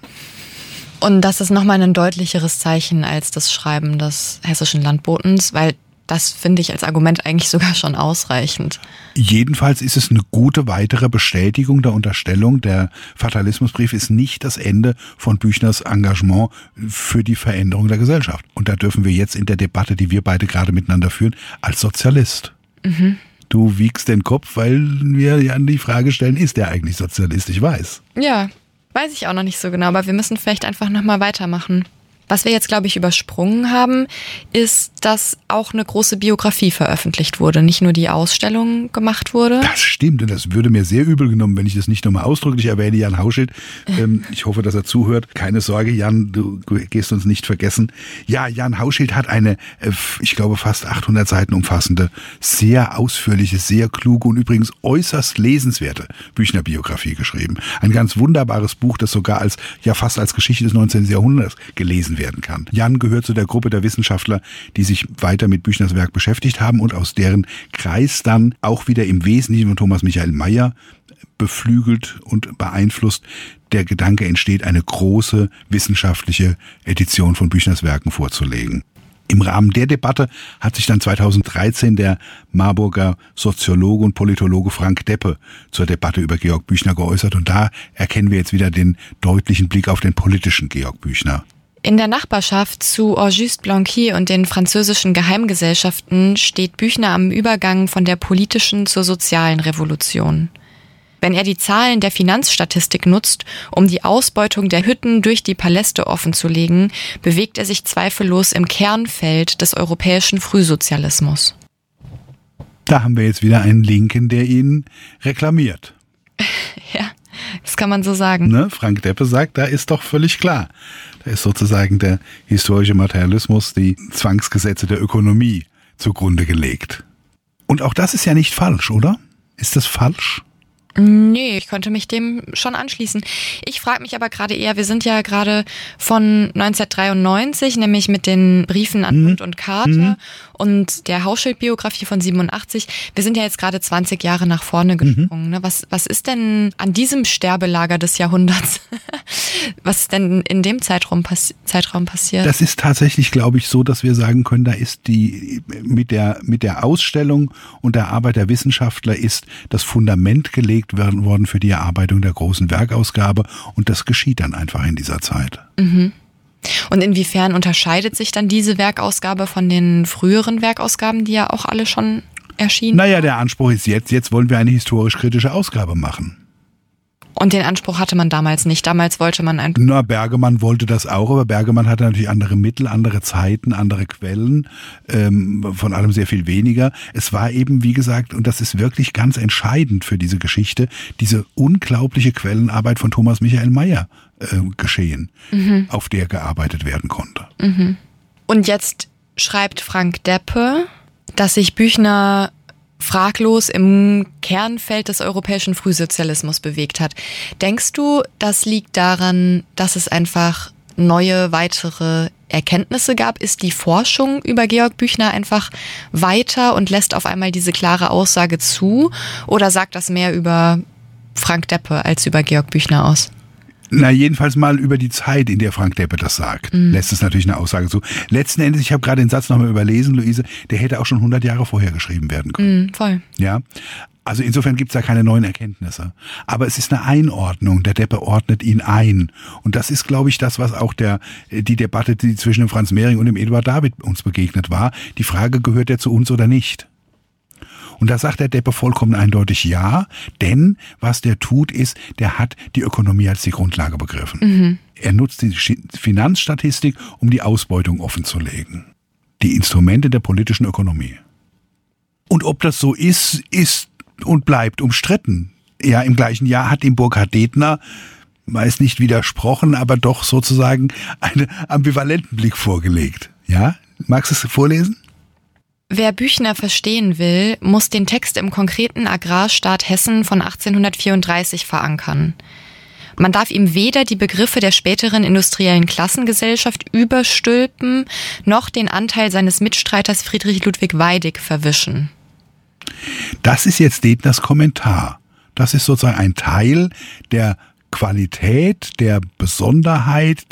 Und das ist nochmal ein deutlicheres Zeichen als das Schreiben des Hessischen Landbotens, weil das finde ich als Argument eigentlich sogar schon ausreichend. Jedenfalls ist es eine gute weitere Bestätigung der Unterstellung, der Fatalismusbrief ist nicht das Ende von Büchners Engagement für die Veränderung der Gesellschaft. Und da dürfen wir jetzt in der Debatte, die wir beide gerade miteinander führen, als Sozialist. Mhm. Du wiegst den Kopf, weil wir ja die Frage stellen, ist der eigentlich Sozialist? Ich weiß. Ja, weiß ich auch noch nicht so genau, aber wir müssen vielleicht einfach nochmal weitermachen. Was wir jetzt, glaube ich, übersprungen haben, ist, dass auch eine große Biografie veröffentlicht wurde, nicht nur die Ausstellung gemacht wurde. Das stimmt, und das würde mir sehr übel genommen, wenn ich das nicht nochmal ausdrücklich erwähne, Jan Hauschild. Ich hoffe, dass er zuhört. Keine Sorge, Jan, du gehst uns nicht vergessen. Ja, Jan Hauschild hat eine, ich glaube, fast 800 Seiten umfassende, sehr ausführliche, sehr kluge und übrigens äußerst lesenswerte Büchner-Biografie geschrieben. Ein ganz wunderbares Buch, das sogar fast als Geschichte des 19. Jahrhunderts gelesen werden kann. Jan gehört zu der Gruppe der Wissenschaftler, die sich weiter mit Büchners Werk beschäftigt haben und aus deren Kreis dann auch wieder im Wesentlichen von Thomas Michael Meyer beflügelt und beeinflusst der Gedanke entsteht, eine große wissenschaftliche Edition von Büchners Werken vorzulegen. Im Rahmen der Debatte hat sich dann 2013 der Marburger Soziologe und Politologe Frank Deppe zur Debatte über Georg Büchner geäußert. Und da erkennen wir jetzt wieder den deutlichen Blick auf den politischen Georg Büchner. In der Nachbarschaft zu Auguste Blanqui und den französischen Geheimgesellschaften steht Büchner am Übergang von der politischen zur sozialen Revolution. Wenn er die Zahlen der Finanzstatistik nutzt, um die Ausbeutung der Hütten durch die Paläste offenzulegen, bewegt er sich zweifellos im Kernfeld des europäischen Frühsozialismus. Da haben wir jetzt wieder einen Linken, der ihn reklamiert. Ja, das kann man so sagen. Ne? Frank Deppe sagt, da ist doch völlig klar. Da ist sozusagen der historische Materialismus, die Zwangsgesetze der Ökonomie zugrunde gelegt. Und auch das ist ja nicht falsch, oder? Ist das falsch? Nee, ich könnte mich dem schon anschließen. Ich frage mich aber gerade eher, wir sind ja gerade von 1993, nämlich mit den Briefen an Hund und Kater und der Hauschild-Biografie von 87. Wir sind ja jetzt gerade 20 Jahre nach vorne gesprungen. Ne? Was ist denn an diesem Sterbelager des Jahrhunderts? Was ist denn in dem Zeitraum passiert? Das ist tatsächlich, glaube ich, so, dass wir sagen können, da ist die mit der Ausstellung und der Arbeit der Wissenschaftler ist das Fundament gelegt worden für die Erarbeitung der großen Werkausgabe und das geschieht dann einfach in dieser Zeit. Mhm. Und inwiefern unterscheidet sich dann diese Werkausgabe von den früheren Werkausgaben, die ja auch alle schon erschienen? Naja, der Anspruch ist jetzt wollen wir eine historisch-kritische Ausgabe machen. Und den Anspruch hatte man damals nicht. Damals wollte man einfach... Na, Bergemann wollte das auch, aber Bergemann hatte natürlich andere Mittel, andere Zeiten, andere Quellen, von allem sehr viel weniger. Es war eben, wie gesagt, und das ist wirklich ganz entscheidend für diese Geschichte, diese unglaubliche Quellenarbeit von Thomas Michael Mayer geschehen, auf der gearbeitet werden konnte. Mhm. Und jetzt schreibt Frank Deppe, dass sich Büchner fraglos im Kernfeld des europäischen Frühsozialismus bewegt hat. Denkst du, das liegt daran, dass es einfach neue, weitere Erkenntnisse gab? Ist die Forschung über Georg Büchner einfach weiter und lässt auf einmal diese klare Aussage zu? Oder sagt das mehr über Frank Deppe als über Georg Büchner aus? Na, jedenfalls mal über die Zeit, in der Frank Deppe das sagt, lässt es natürlich eine Aussage zu. Letzten Endes, ich habe gerade den Satz nochmal überlesen, Luise, der hätte auch schon 100 Jahre vorher geschrieben werden können. Voll. Ja, also insofern gibt es da keine neuen Erkenntnisse. Aber es ist eine Einordnung, der Deppe ordnet ihn ein. Und das ist, glaube ich, das, was auch die Debatte, die zwischen dem Franz Mehring und dem Eduard David uns begegnet war. Die Frage, gehört der zu uns oder nicht? Und da sagt der Deppe vollkommen eindeutig ja, denn was der tut ist, der hat die Ökonomie als die Grundlage begriffen. Er nutzt die Finanzstatistik, um die Ausbeutung offenzulegen. Die Instrumente der politischen Ökonomie. Und ob das so ist und bleibt umstritten. Ja, im gleichen Jahr hat ihm Burkhard Detner, weiß nicht widersprochen, aber doch sozusagen einen ambivalenten Blick vorgelegt. Ja, magst du es vorlesen? Wer Büchner verstehen will, muss den Text im konkreten Agrarstaat Hessen von 1834 verankern. Man darf ihm weder die Begriffe der späteren industriellen Klassengesellschaft überstülpen, noch den Anteil seines Mitstreiters Friedrich Ludwig Weidig verwischen. Das ist jetzt Detners Kommentar. Das ist sozusagen ein Teil der Qualität, der Besonderheit,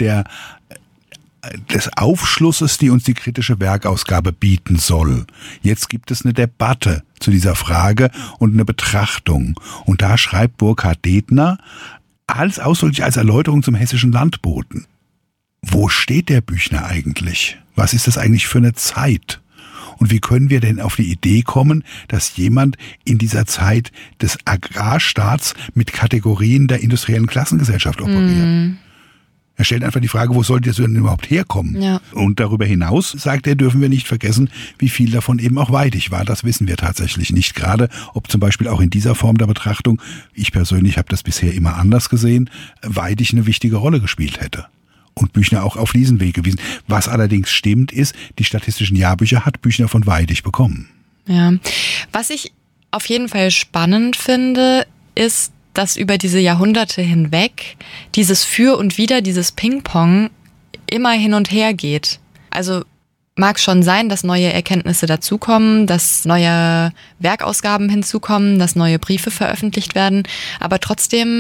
des Aufschlusses, die uns die kritische Werkausgabe bieten soll. Jetzt gibt es eine Debatte zu dieser Frage und eine Betrachtung. Und da schreibt Burkhard Detner ausdrücklich als Erläuterung zum hessischen Landboten. Wo steht der Büchner eigentlich? Was ist das eigentlich für eine Zeit? Und wie können wir denn auf die Idee kommen, dass jemand in dieser Zeit des Agrarstaats mit Kategorien der industriellen Klassengesellschaft operiert? Er stellt einfach die Frage, wo sollte das denn überhaupt herkommen? Ja. Und darüber hinaus, sagt er, dürfen wir nicht vergessen, wie viel davon eben auch Weidig war. Das wissen wir tatsächlich nicht. Gerade ob zum Beispiel auch in dieser Form der Betrachtung, ich persönlich habe das bisher immer anders gesehen, Weidig eine wichtige Rolle gespielt hätte. Und Büchner auch auf diesen Weg gewiesen. Was allerdings stimmt, ist, die statistischen Jahrbücher hat Büchner von Weidig bekommen. Ja, was ich auf jeden Fall spannend finde, ist, dass über diese Jahrhunderte hinweg dieses Für und Wider, dieses Ping-Pong immer hin und her geht. Also mag schon sein, dass neue Erkenntnisse dazukommen, dass neue Werkausgaben hinzukommen, dass neue Briefe veröffentlicht werden, aber trotzdem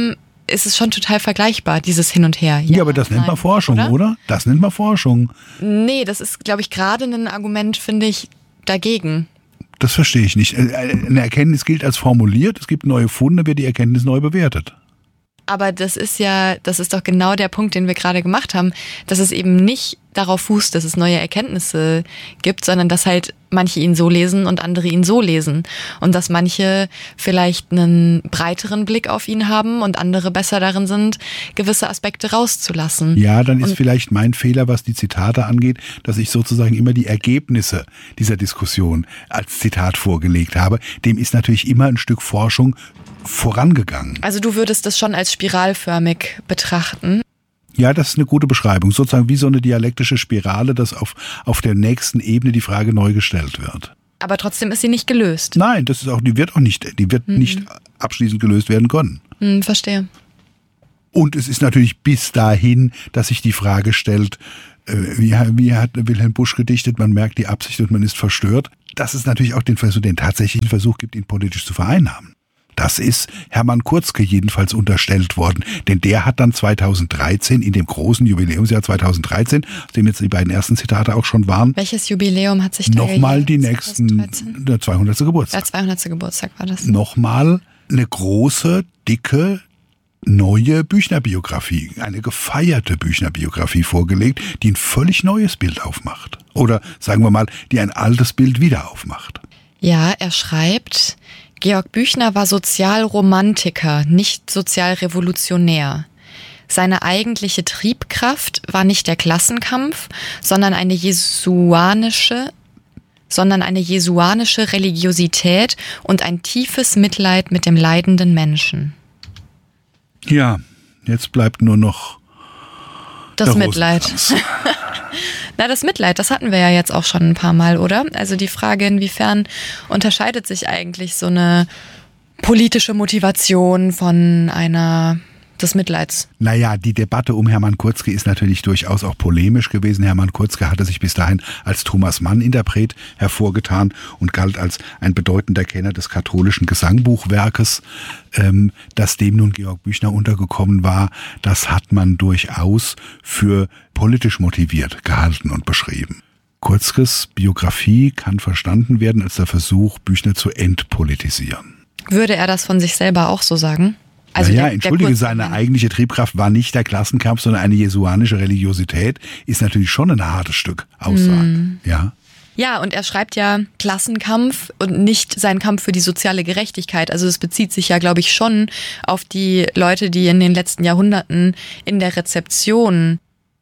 ist es schon total vergleichbar, dieses Hin und Her. Ja, aber das nennt man Forschung, oder? Das nennt man Forschung. Nee, das ist, glaube ich, gerade ein Argument, finde ich, dagegen. Das verstehe ich nicht. Eine Erkenntnis gilt als formuliert, es gibt neue Funde, wird die Erkenntnis neu bewertet. Aber das ist doch genau der Punkt, den wir gerade gemacht haben, dass es eben nicht darauf fußt, dass es neue Erkenntnisse gibt, sondern dass halt manche ihn so lesen und andere ihn so lesen. Und dass manche vielleicht einen breiteren Blick auf ihn haben und andere besser darin sind, gewisse Aspekte rauszulassen. Ja, dann ist vielleicht mein Fehler, was die Zitate angeht, dass ich sozusagen immer die Ergebnisse dieser Diskussion als Zitat vorgelegt habe. Dem ist natürlich immer ein Stück Forschung vorangegangen. Also du würdest das schon als spiralförmig betrachten? Ja, das ist eine gute Beschreibung. Sozusagen wie so eine dialektische Spirale, dass auf der nächsten Ebene die Frage neu gestellt wird. Aber trotzdem ist sie nicht gelöst. Nein, die wird nicht abschließend gelöst werden können. Verstehe. Und es ist natürlich bis dahin, dass sich die Frage stellt, wie hat Wilhelm Busch gedichtet, man merkt die Absicht und man ist verstört, dass es natürlich auch den tatsächlichen Versuch gibt, ihn politisch zu vereinnahmen. Das ist Hermann Kurzke jedenfalls unterstellt worden, denn der hat dann 2013, in dem großen Jubiläumsjahr 2013, aus dem jetzt die beiden ersten Zitate auch schon waren. Welches Jubiläum hat sich da nochmal die nächsten, der 200. Geburtstag. Der 200. Geburtstag war das. Nochmal eine große, dicke, neue Büchner-Biografie, eine gefeierte Büchner-Biografie vorgelegt, die ein völlig neues Bild aufmacht. Oder sagen wir mal, die ein altes Bild wieder aufmacht. Ja, er schreibt, Georg Büchner war Sozialromantiker, nicht sozialrevolutionär. Seine eigentliche Triebkraft war nicht der Klassenkampf, sondern eine jesuanische Religiosität und ein tiefes Mitleid mit dem leidenden Menschen. Ja, jetzt bleibt nur noch das Mitleid. Na, das Mitleid, das hatten wir ja jetzt auch schon ein paar Mal, oder? Also die Frage, inwiefern unterscheidet sich eigentlich so eine politische Motivation von des Mitleids? Naja, die Debatte um Hermann Kurzke ist natürlich durchaus auch polemisch gewesen. Hermann Kurzke hatte sich bis dahin als Thomas Mann-Interpret hervorgetan und galt als ein bedeutender Kenner des katholischen Gesangbuchwerkes. Dass dem nun Georg Büchner untergekommen war, das hat man durchaus für politisch motiviert gehalten und beschrieben. Kurzkes Biografie kann verstanden werden als der Versuch, Büchner zu entpolitisieren. Würde er das von sich selber auch so sagen? Also entschuldige, seine eigentliche Triebkraft war nicht der Klassenkampf, sondern eine jesuanische Religiosität, ist natürlich schon ein hartes Stück Aussage. Ja. Ja, und er schreibt ja Klassenkampf und nicht seinen Kampf für die soziale Gerechtigkeit. Also es bezieht sich ja, glaube ich, schon auf die Leute, die in den letzten Jahrhunderten in der Rezeption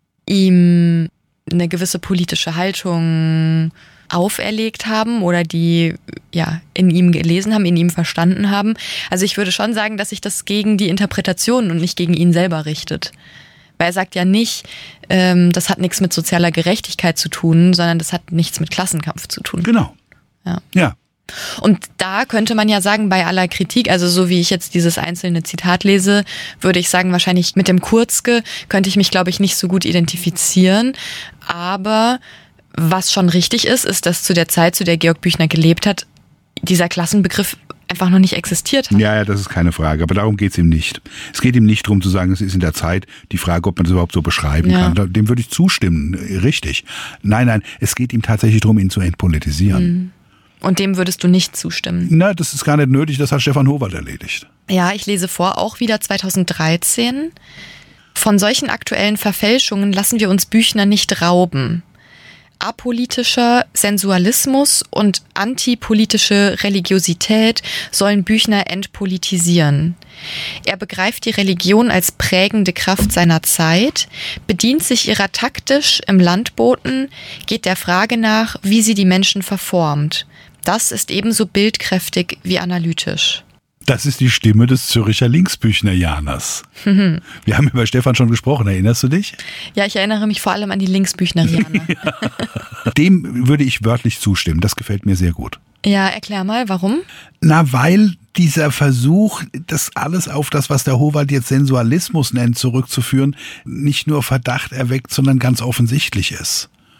ihm eine gewisse politische Haltung auferlegt haben oder die ja in ihm gelesen haben, in ihm verstanden haben. Also ich würde schon sagen, dass sich das gegen die Interpretation und nicht gegen ihn selber richtet. Weil er sagt ja nicht, das hat nichts mit sozialer Gerechtigkeit zu tun, sondern das hat nichts mit Klassenkampf zu tun. Genau. Ja. Und da könnte man ja sagen, bei aller Kritik, also so wie ich jetzt dieses einzelne Zitat lese, würde ich sagen, wahrscheinlich mit dem Kurzke könnte ich mich, glaube ich, nicht so gut identifizieren. Aber was schon richtig ist, dass zu der Zeit, zu der Georg Büchner gelebt hat, dieser Klassenbegriff einfach noch nicht existiert hat. Ja, das ist keine Frage, aber darum geht es ihm nicht. Es geht ihm nicht darum zu sagen, es ist in der Zeit die Frage, ob man das überhaupt so beschreiben kann. Dem würde ich zustimmen, richtig. Nein, es geht ihm tatsächlich darum, ihn zu entpolitisieren. Und dem würdest du nicht zustimmen? Na, das ist gar nicht nötig, das hat Stefan Howald erledigt. Ja, ich lese vor, auch wieder 2013. Von solchen aktuellen Verfälschungen lassen wir uns Büchner nicht rauben. Apolitischer Sensualismus und antipolitische Religiosität sollen Büchner entpolitisieren. Er begreift die Religion als prägende Kraft seiner Zeit, bedient sich ihrer taktisch im Landboten, geht der Frage nach, wie sie die Menschen verformt. Das ist ebenso bildkräftig wie analytisch. Das ist die Stimme des Zürcher Linksbüchnerianers. Wir haben über Stefan schon gesprochen, erinnerst du dich? Ja, ich erinnere mich vor allem an die Linksbüchnerianer. Ja. Dem würde ich wörtlich zustimmen, das gefällt mir sehr gut. Ja, erklär mal, warum? Na, weil dieser Versuch, das alles auf das, was der Howald jetzt Sensualismus nennt, zurückzuführen, nicht nur Verdacht erweckt, sondern ganz offensichtlich ist.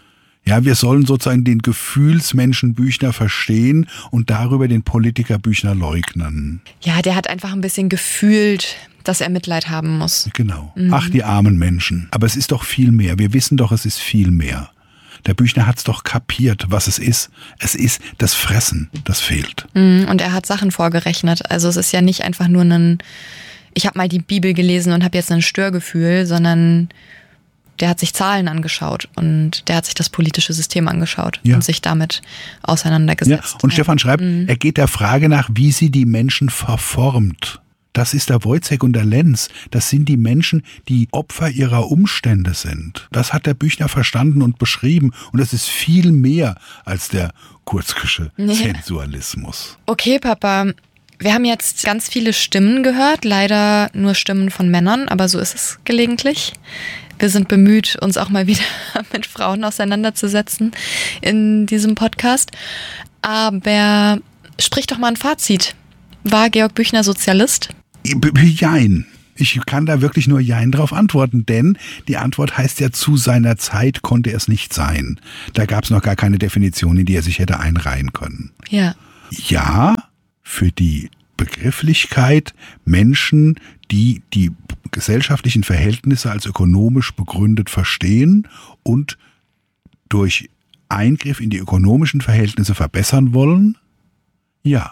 Ja, wir sollen sozusagen den Gefühlsmenschen Büchner verstehen und darüber den Politiker Büchner leugnen. Ja, der hat einfach ein bisschen gefühlt, dass er Mitleid haben muss. Genau. Ach, die armen Menschen. Aber es ist doch viel mehr. Wir wissen doch, es ist viel mehr. Der Büchner hat's doch kapiert, was es ist. Es ist das Fressen, das fehlt. Und er hat Sachen vorgerechnet. Also es ist ja nicht einfach nur ich habe mal die Bibel gelesen und habe jetzt ein Störgefühl, sondern der hat sich Zahlen angeschaut und der hat sich das politische System angeschaut und sich damit auseinandergesetzt. Ja. Und Stefan schreibt, er geht der Frage nach, wie sie die Menschen verformt. Das ist der Wojciech und der Lenz. Das sind die Menschen, die Opfer ihrer Umstände sind. Das hat der Büchner verstanden und beschrieben. Und das ist viel mehr als der Kurzkische Sensualismus. Okay, Papa. Wir haben jetzt ganz viele Stimmen gehört. Leider nur Stimmen von Männern, aber so ist es gelegentlich. Wir sind bemüht, uns auch mal wieder mit Frauen auseinanderzusetzen in diesem Podcast. Aber sprich doch mal ein Fazit. War Georg Büchner Sozialist? Jein. Ich kann da wirklich nur Jein drauf antworten, denn die Antwort heißt ja, zu seiner Zeit konnte es nicht sein. Da gab es noch gar keine Definition, in die er sich hätte einreihen können. Ja. Ja, für die Begrifflichkeit Menschen, die die gesellschaftlichen Verhältnisse als ökonomisch begründet verstehen und durch Eingriff in die ökonomischen Verhältnisse verbessern wollen? Ja.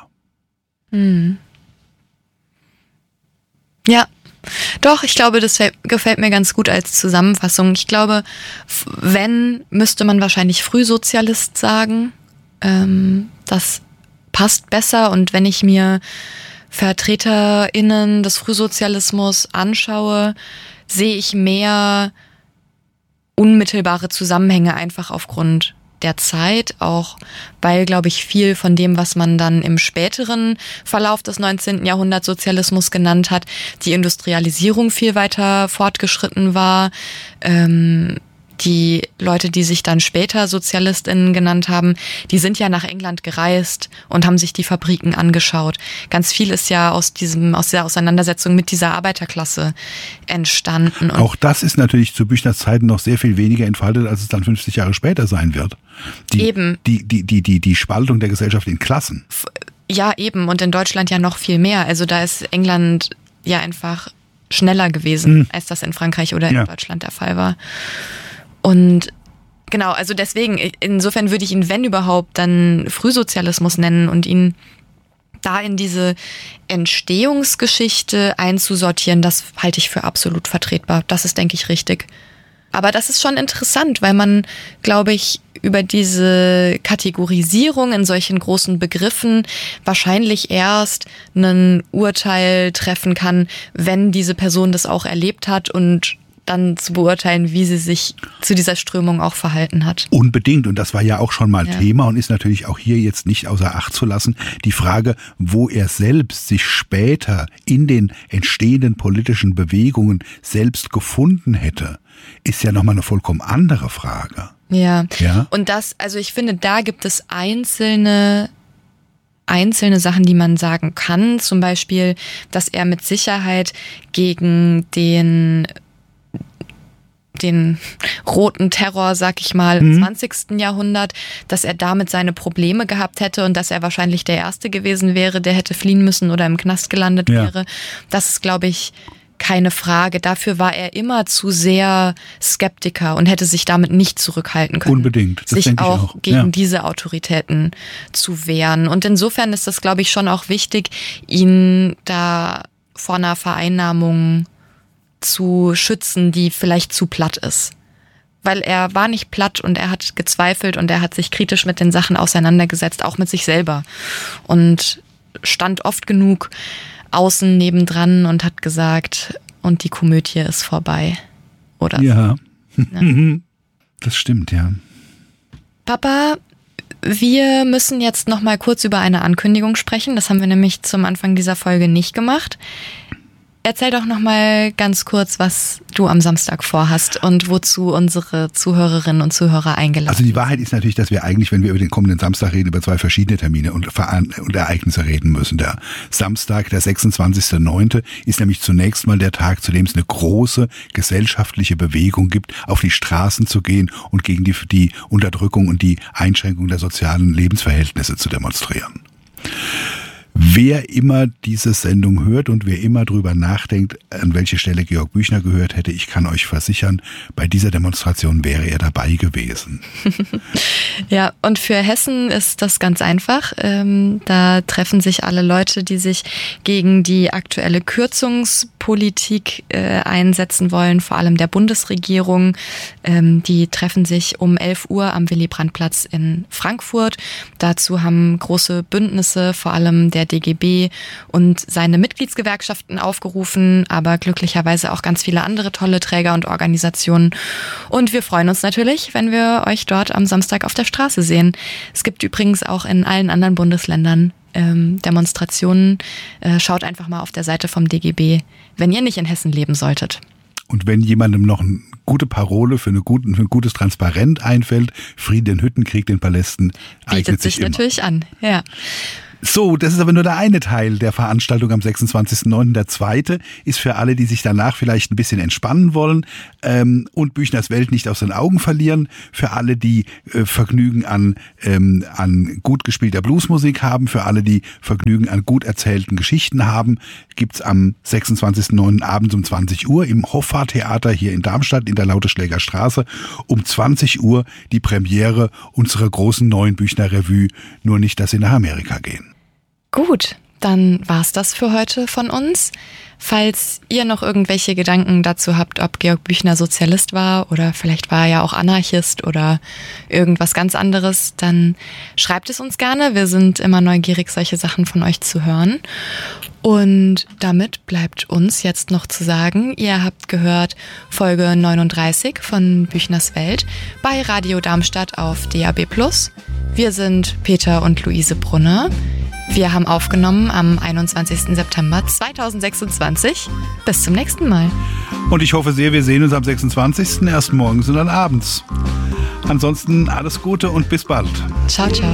Ja, doch, ich glaube, das gefällt mir ganz gut als Zusammenfassung. Ich glaube, wenn, müsste man wahrscheinlich Frühsozialist sagen. Das passt besser. Und wenn ich mir VertreterInnen des Frühsozialismus anschaue, sehe ich mehr unmittelbare Zusammenhänge einfach aufgrund der Zeit, auch weil, glaube ich, viel von dem, was man dann im späteren Verlauf des 19. Jahrhunderts Sozialismus genannt hat, die Industrialisierung viel weiter fortgeschritten war. Die Leute, die sich dann später SozialistInnen genannt haben, die sind ja nach England gereist und haben sich die Fabriken angeschaut. Ganz viel ist ja aus der Auseinandersetzung mit dieser Arbeiterklasse entstanden. Und auch das ist natürlich zu Büchners Zeiten noch sehr viel weniger entfaltet, als es dann 50 Jahre später sein wird. Eben. Die Spaltung der Gesellschaft in Klassen. Ja, eben. Und in Deutschland ja noch viel mehr. Also da ist England ja einfach schneller gewesen, als das in Frankreich oder in Deutschland der Fall war. Und genau, also deswegen, insofern würde ich ihn, wenn überhaupt, dann Frühsozialismus nennen und ihn da in diese Entstehungsgeschichte einzusortieren, das halte ich für absolut vertretbar. Das ist, denke ich, richtig. Aber das ist schon interessant, weil man, glaube ich, über diese Kategorisierung in solchen großen Begriffen wahrscheinlich erst ein Urteil treffen kann, wenn diese Person das auch erlebt hat und dann zu beurteilen, wie sie sich zu dieser Strömung auch verhalten hat. Unbedingt. Und das war ja auch schon mal Thema und ist natürlich auch hier jetzt nicht außer Acht zu lassen. Die Frage, wo er selbst sich später in den entstehenden politischen Bewegungen selbst gefunden hätte, ist ja nochmal eine vollkommen andere Frage. Ja. Und also ich finde, da gibt es einzelne Sachen, die man sagen kann. Zum Beispiel, dass er mit Sicherheit gegen den roten Terror, sag ich mal, im 20. Jahrhundert, dass er damit seine Probleme gehabt hätte und dass er wahrscheinlich der Erste gewesen wäre, der hätte fliehen müssen oder im Knast gelandet wäre. Das ist, glaube ich, keine Frage. Dafür war er immer zu sehr Skeptiker und hätte sich damit nicht zurückhalten können. Unbedingt. Das sich denke ich auch gegen diese Autoritäten zu wehren. Und insofern ist das, glaube ich, schon auch wichtig, ihn da vor einer Vereinnahmung zu schützen, die vielleicht zu platt ist. Weil er war nicht platt und er hat gezweifelt und er hat sich kritisch mit den Sachen auseinandergesetzt, auch mit sich selber. Und stand oft genug außen nebendran und hat gesagt, und die Komödie ist vorbei. Oder ja. Das stimmt, ja. Papa, wir müssen jetzt noch mal kurz über eine Ankündigung sprechen. Das haben wir nämlich zum Anfang dieser Folge nicht gemacht. Erzähl doch noch mal ganz kurz, was du am Samstag vorhast und wozu unsere Zuhörerinnen und Zuhörer eingeladen sind. Also die Wahrheit ist natürlich, dass wir eigentlich, wenn wir über den kommenden Samstag reden, über 2 verschiedene Termine und Ereignisse reden müssen. Der Samstag, der 26.09. ist nämlich zunächst mal der Tag, zu dem es eine große gesellschaftliche Bewegung gibt, auf die Straßen zu gehen und gegen die Unterdrückung und die Einschränkung der sozialen Lebensverhältnisse zu demonstrieren. Wer immer diese Sendung hört und wer immer drüber nachdenkt, an welche Stelle Georg Büchner gehört hätte, ich kann euch versichern, bei dieser Demonstration wäre er dabei gewesen. Ja, und für Hessen ist das ganz einfach. Da treffen sich alle Leute, die sich gegen die aktuelle Kürzungspolitik einsetzen wollen, vor allem der Bundesregierung. Die treffen sich um 11 Uhr am Willy-Brandt-Platz in Frankfurt. Dazu haben große Bündnisse, vor allem der DGB und seine Mitgliedsgewerkschaften aufgerufen, aber glücklicherweise auch ganz viele andere tolle Träger und Organisationen. Und wir freuen uns natürlich, wenn wir euch dort am Samstag auf der Straße sehen. Es gibt übrigens auch in allen anderen Bundesländern Demonstrationen. Schaut einfach mal auf der Seite vom DGB, wenn ihr nicht in Hessen leben solltet. Und wenn jemandem noch eine gute Parole für ein gutes Transparent einfällt, Frieden in Hütten, Krieg in Palästen, bietet sich natürlich an, ja. So, das ist aber nur der eine Teil der Veranstaltung am 26.09. Der zweite ist für alle, die sich danach vielleicht ein bisschen entspannen wollen und Büchners Welt nicht aus den Augen verlieren. Für alle, die Vergnügen an gut gespielter Bluesmusik haben, für alle, die Vergnügen an gut erzählten Geschichten haben, gibt's am 26.09. abends um 20 Uhr im Hoffa-Theater hier in Darmstadt in der Lauteschläger Straße um 20 Uhr die Premiere unserer großen neuen Büchner-Revue. Nur nicht, dass sie nach Amerika gehen. Gut, dann war's das für heute von uns. Falls ihr noch irgendwelche Gedanken dazu habt, ob Georg Büchner Sozialist war oder vielleicht war er ja auch Anarchist oder irgendwas ganz anderes, dann schreibt es uns gerne. Wir sind immer neugierig, solche Sachen von euch zu hören. Und damit bleibt uns jetzt noch zu sagen, ihr habt gehört Folge 39 von Büchners Welt bei Radio Darmstadt auf DAB+. Wir sind Peter und Luise Brunner. Wir haben aufgenommen am 21. September 2026. Bis zum nächsten Mal. Und ich hoffe sehr, wir sehen uns am 26. erst morgens und dann abends. Ansonsten alles Gute und bis bald. Ciao, ciao.